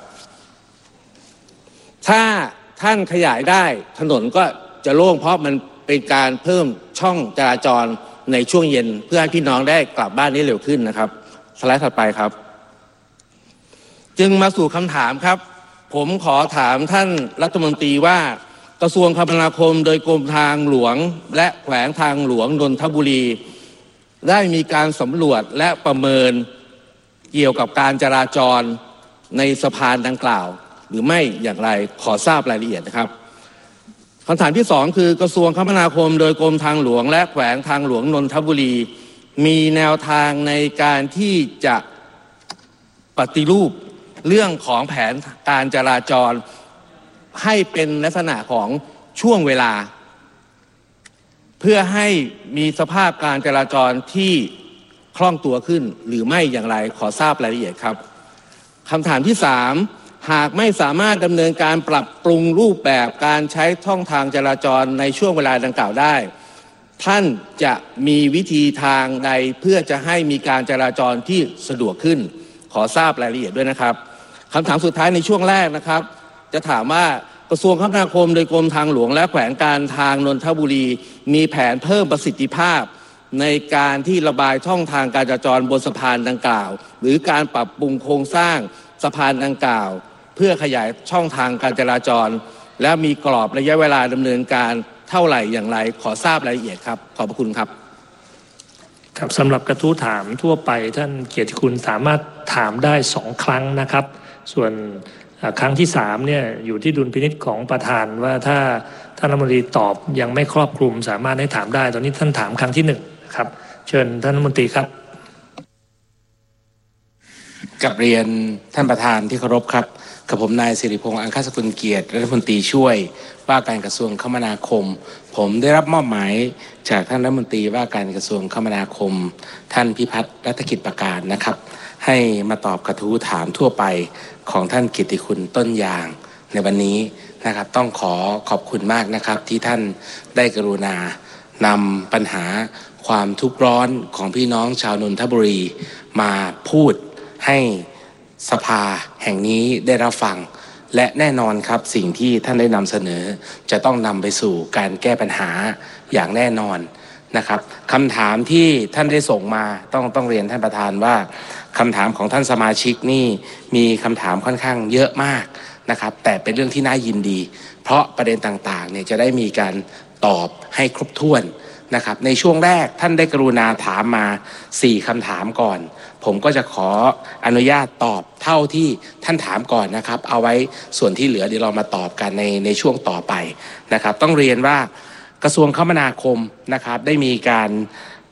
ถ้าท่านขยายได้ถนนก็จะโล่งเพราะมันเป็นการเพิ่มช่องจราจรในช่วงเย็นเพื่อให้พี่น้องได้กลับบ้านได้เร็วขึ้นนะครับสไลด์ถัดไปครับจึงมาสู่คำถามครับผมขอถามท่านรัฐมนตรีว่ากระทรวงคมนาคมโดยกรมทางหลวงและแขวงทางหลวงนนทบุรีได้มีการสำรวจและประเมินเกี่ยวกับการจราจรในสะพานดังกล่าวหรือไม่อย่างไรขอทราบรายละเอียดนะครับคำถามที่สองคือกระทรวงคมนาคมโดยกรมทางหลวงและแขวงทางหลวงนนทบุรีมีแนวทางในการที่จะปฏิรูปเรื่องของแผนการจราจรให้เป็นลักษณะของช่วงเวลาเพื่อให้มีสภาพการจราจรที่คล่องตัวขึ้นหรือไม่อย่างไรขอทราบรายละเอียดครับคำถามที่สามหากไม่สามารถดำเนินการปรับปรุงรูปแบบการใช้ช่องทางจราจรในช่วงเวลาดังกล่าวได้ท่านจะมีวิธีทางใดเพื่อจะให้มีการจราจรที่สะดวกขึ้นขอทราบรายละเอียดด้วยนะครับคำถามสุดท้ายในช่วงแรกนะครับจะถามว่ากระทรวงคมนาคมโดยกรมทางหลวงและแขวงการทางนนทบุรีมีแผนเพิ่มประสิทธิภาพในการที่ระบายช่องทางการจราจรบนสะพานดังกล่าวหรือการปรับปรุงโครงสร้างสะพานดังกล่าวเพื่อขยายช่องทางการจราจรและมีกรอบระยะเวลาดำเนินการเท่าไหร่อย่างไรขอทราบรายละเอียดครับขอบพระคุณครับครับสำหรับกระทู้ถามทั่วไปท่านเกียรติคุณสามารถถามได้สองครั้งนะครับส่วนครั้งที่สามเนี่ยอยู่ที่ดุลพินิจของประธานว่าถ้าท่านรัฐมนตรีตอบยังไม่ครอบคลุมสามารถให้ถามได้ตอนนี้ท่านถามครั้งที่หนึ่งครับเชิญท่านรัฐมนตรีครับกับเรียนท่านประธานที่เคารพครับกับผมนายสิริพงษ์อังคสกุลเกียรติรัฐมนตรีช่วยว่าการกระทรวงคมนาคมผมได้รับมอบหมายจากท่านรัฐมนตรีว่าการกระทรวงคมนาคมท่านพิพัฒน์รัตนกิจประการนะครับให้มาตอบกระทู้ถามทั่วไปของท่านกิตติคุณต้นยางในวันนี้นะครับต้องขอขอบคุณมากนะครับที่ท่านได้กรุณานำปัญหาความทุกข์ร้อนของพี่น้องชาวนนทบุรีมาพูดให้สภาแห่งนี้ได้รับฟังและแน่นอนครับสิ่งที่ท่านได้นำเสนอจะต้องนำไปสู่การแก้ปัญหาอย่างแน่นอนนะครับคำถามที่ท่านได้ส่งมาต้องต้องเรียนท่านประธานว่าคำถามของท่านสมาชิกนี่มีคำถามค่อนข้างเยอะมากนะครับแต่เป็นเรื่องที่น่ายินดีเพราะประเด็นต่างๆเนี่ยจะได้มีการตอบให้ครบถ้วนนะครับในช่วงแรกท่านได้กรุณาถามมาสี่คำถามก่อนผมก็จะขออนุญาตตอบเท่าที่ท่านถามก่อนนะครับเอาไว้ส่วนที่เหลือเดี๋ยวเรามาตอบกันในในช่วงต่อไปนะครับต้องเรียนว่ากระทรวงคมนาคมนะครับได้มีการป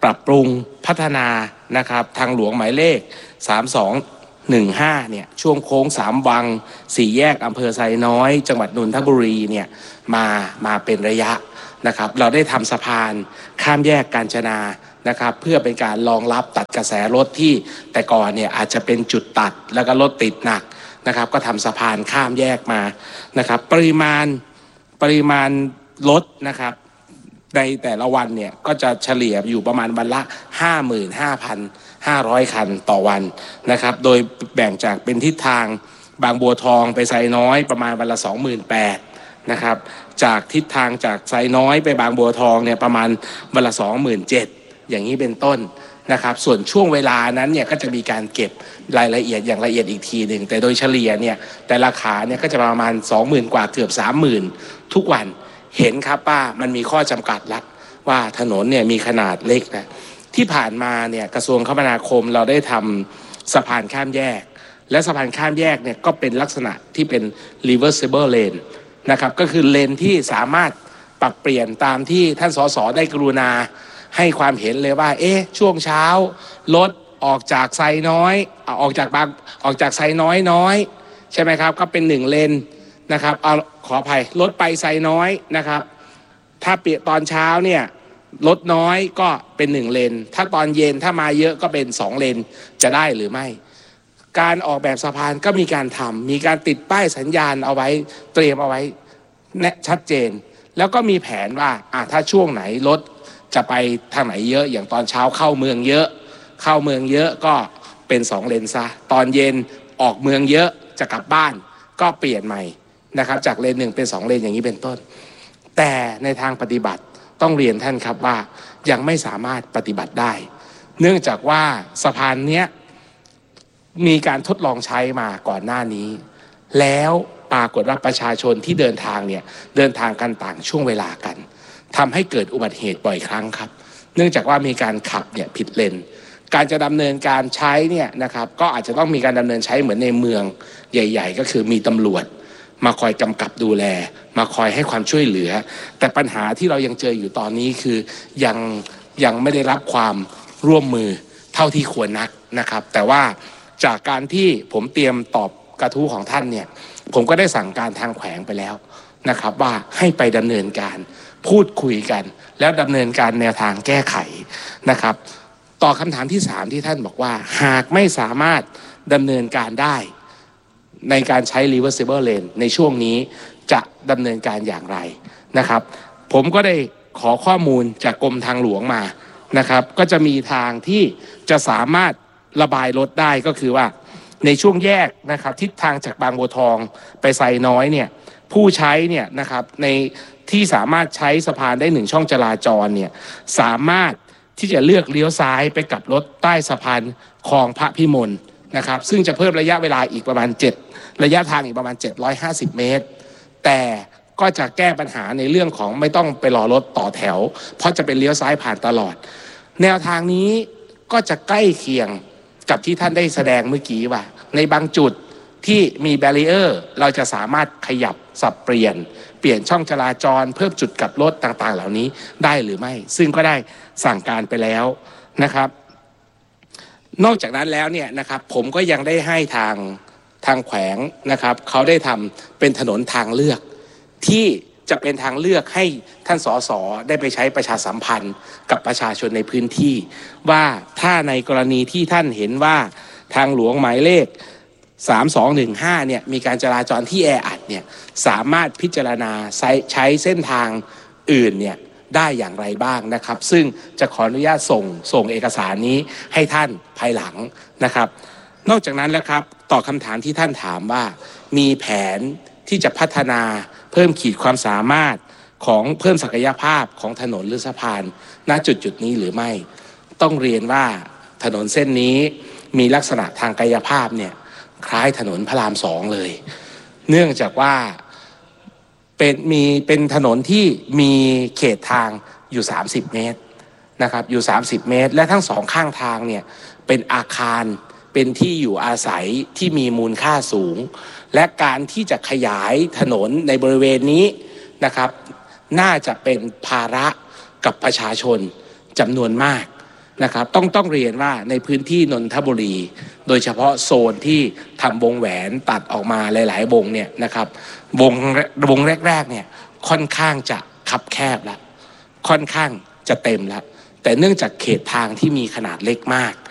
ปรับปรุงพัฒนานะครับทางหลวงหมายเลขสามสองหนึ่งห้าเนี่ยช่วงโค้งสามวังสี่แยกอำเภอไซน้อยจังหวัดนนทบุรีเนี่ยมามาเป็นระยะนะครับเราได้ทำสะพานข้ามแยกกาญจนานะครับเพื่อเป็นการรองรับตัดกระแสรถที่แต่ก่อนเนี่ยอาจจะเป็นจุดตัดแล้วก็รถติดหนักนะครับก็ทำสะพานข้ามแยกมานะครับปริมาณปริมาณรถนะครับในแต่ละวันเนี่ยก็จะเฉลี่ยอยู่ประมาณวันละ ห้าหมื่นห้าพันห้าร้อย คันต่อวันนะครับโดยแบ่งจากเป็นทิศทางบางบัวทองไปไซน้อยประมาณวันละ สองหมื่นแปดพัน นะครับจากทิศทางจากไซน้อยไปบางบัวทองเนี่ยประมาณวันละ สองหมื่นเจ็ดพัน อย่างนี้เป็นต้นนะครับส่วนช่วงเวลานั้นเนี่ยก็จะมีการเก็บรายละเอียดอย่างละเอียดอีกทีหนึ่งแต่โดยเฉลี่ยเนี่ยแต่ละขาเนี่ยก็จะประมาณ สองหมื่น กว่าเกือบ สามหมื่น ทุกวันเห็นครับป้ามันมีข้อจำกัดละว่าถนนเนี่ยมีขนาดเล็กนะที่ผ่านมาเนี่ยกระทรวงคมนาคมเราได้ทำสะพานข้ามแยกและสะพานข้ามแยกเนี่ยก็เป็นลักษณะที่เป็น reversible lane นะครับก็คือเลนที่สามารถปรับเปลี่ยนตามที่ท่านสสได้กรุณาให้ความเห็นเลยว่าเอ๊ะช่วงเช้ารถออกจากไซน้อยออกจากบางออกจากไซน้อยน้อยใช่ไหมครับก็เป็นหนึ่งเลนนะครับเอาขออภัยรถไปไซน้อยนะครับถ้าเปลี่ยนตอนเช้าเนี่ยรถน้อยก็เป็นหนึ่งเลนถ้าตอนเย็นถ้ามาเยอะก็เป็นสองเลนจะได้หรือไม่การออกแบบสะพานก็มีการทำมีการติดป้ายสัญญาณเอาไว้เตรียมเอาไว้แน่ชัดเจนแล้วก็มีแผนว่าอ่ะถ้าช่วงไหนรถจะไปทางไหนเยอะอย่างตอนเช้าเข้าเมืองเยอะเข้าเมืองเยอะก็เป็นสองเลนซะตอนเย็นออกเมืองเยอะจะกลับบ้านก็เปลี่ยนใหม่นะครับจากเลนหนึ่งเป็นสองเลนอย่างนี้เป็นต้นแต่ในทางปฏิบัติต้องเรียนท่านครับว่ายังไม่สามารถปฏิบัติได้เนื่องจากว่าสะพานเนี้ยมีการทดลองใช้มาก่อนหน้านี้แล้วปรากฏว่าประชาชนที่เดินทางเนี่ยเดินทางกันต่างช่วงเวลากันทำให้เกิดอุบัติเหตุบ่อยครั้งครับเนื่องจากว่ามีการขับเนี่ยผิดเลนการจะดำเนินการใช้เนี่ยนะครับก็อาจจะต้องมีการดำเนินใช้เหมือนในเมืองใหญ่ๆก็คือมีตำรวจมาคอยกำกับดูแลมาคอยให้ความช่วยเหลือแต่ปัญหาที่เรายังเจออยู่ตอนนี้คือยังยังไม่ได้รับความร่วมมือเท่าที่ควรนักนะครับแต่ว่าจากการที่ผมเตรียมตอบกระทู้ของท่านเนี่ยผมก็ได้สั่งการทางแขวงไปแล้วนะครับว่าให้ไปดำเนินการพูดคุยกันแล้วดำเนินการแนวทางแก้ไขนะครับต่อคำถามที่สามที่ท่านบอกว่าหากไม่สามารถดำเนินการได้ในการใช้ reversible lane ในช่วงนี้จะดำเนินการอย่างไรนะครับผมก็ได้ขอข้อมูลจากกรมทางหลวงมานะครับก็จะมีทางที่จะสามารถระบายรถได้ก็คือว่าในช่วงแยกนะครับทิศทางจากบางบัวทองไปไซน้อยเนี่ยผู้ใช้เนี่ยนะครับในที่สามารถใช้สะพานได้หนึ่งช่องจราจรเนี่ยสามารถที่จะเลือกเลี้ยวซ้ายไปกับรถใต้สะพานคลองพระพิมลนะครับซึ่งจะเพิ่มระยะเวลาอีกประมาณเจ็ดระยะทางอีกประมาณเจ็ดร้อยห้าสิบเมตรแต่ก็จะแก้ปัญหาในเรื่องของไม่ต้องไปรอรถต่อแถวเพราะจะเป็นเลี้ยวซ้ายผ่านตลอดแนวทางนี้ก็จะใกล้เคียงกับที่ท่านได้แสดงเมื่อกี้ว่าในบางจุดที่มีแบรีเออร์เราจะสามารถขยับสับเปลี่ยนเปลี่ยนช่องจราจรเพิ่มจุดกลับรถต่างๆเหล่านี้ได้หรือไม่ซึ่งก็ได้สั่งการไปแล้วนะครับนอกจากนั้นแล้วเนี่ยนะครับผมก็ยังได้ให้ทางทางแขวงนะครับเขาได้ทำเป็นถนนทางเลือกที่จะเป็นทางเลือกให้ท่านสสได้ไปใช้ประชาสัมพันธ์กับประชาชนในพื้นที่ว่าถ้าในกรณีที่ท่านเห็นว่าทางหลวงหมายเลขสามสองหนึ่งห้าเนี่ยมีการจราจรที่แออัดเนี่ยสามารถพิจารณาใช้ใช้เส้นทางอื่นเนี่ยได้อย่างไรบ้างนะครับซึ่งจะขออนุญาตส่งส่งเอกสารนี้ให้ท่านภายหลังนะครับนอกจากนั้นแล้วครับตอบคำถามที่ท่านถามว่ามีแผนที่จะพัฒนาเพิ่มขีดความสามารถของเพิ่มศักยภาพของถนนหรือสะพานณจุดจุดนี้หรือไม่ต้องเรียนว่าถนนเส้นนี้มีลักษณะทางกายภาพเนี่ยคล้ายถนนพระรามสองเลยเนื่องจากว่าเป็นมีเป็นถนนที่มีเขตทางอยู่สามสิบเมตรนะครับอยู่สามสิบเมตรและทั้งสองข้างทางเนี่ยเป็นอาคารเป็นที่อยู่อาศัยที่มีมูลค่าสูงและการที่จะขยายถนนในบริเวณนี้นะครับน่าจะเป็นภาระกับประชาชนจำนวนมากนะครับต้องต้องเรียนว่าในพื้นที่นนทบุรีโดยเฉพาะโซนที่ทำวงแหวนตัดออกมาหลายๆวงเนี่ยนะครับวงวงแรกๆเนี่ยค่อนข้างจะคับแคบแล้วค่อนข้างจะเต็มแล้วแต่เนื่องจากเขตทางที่มีขนาดเล็กมาก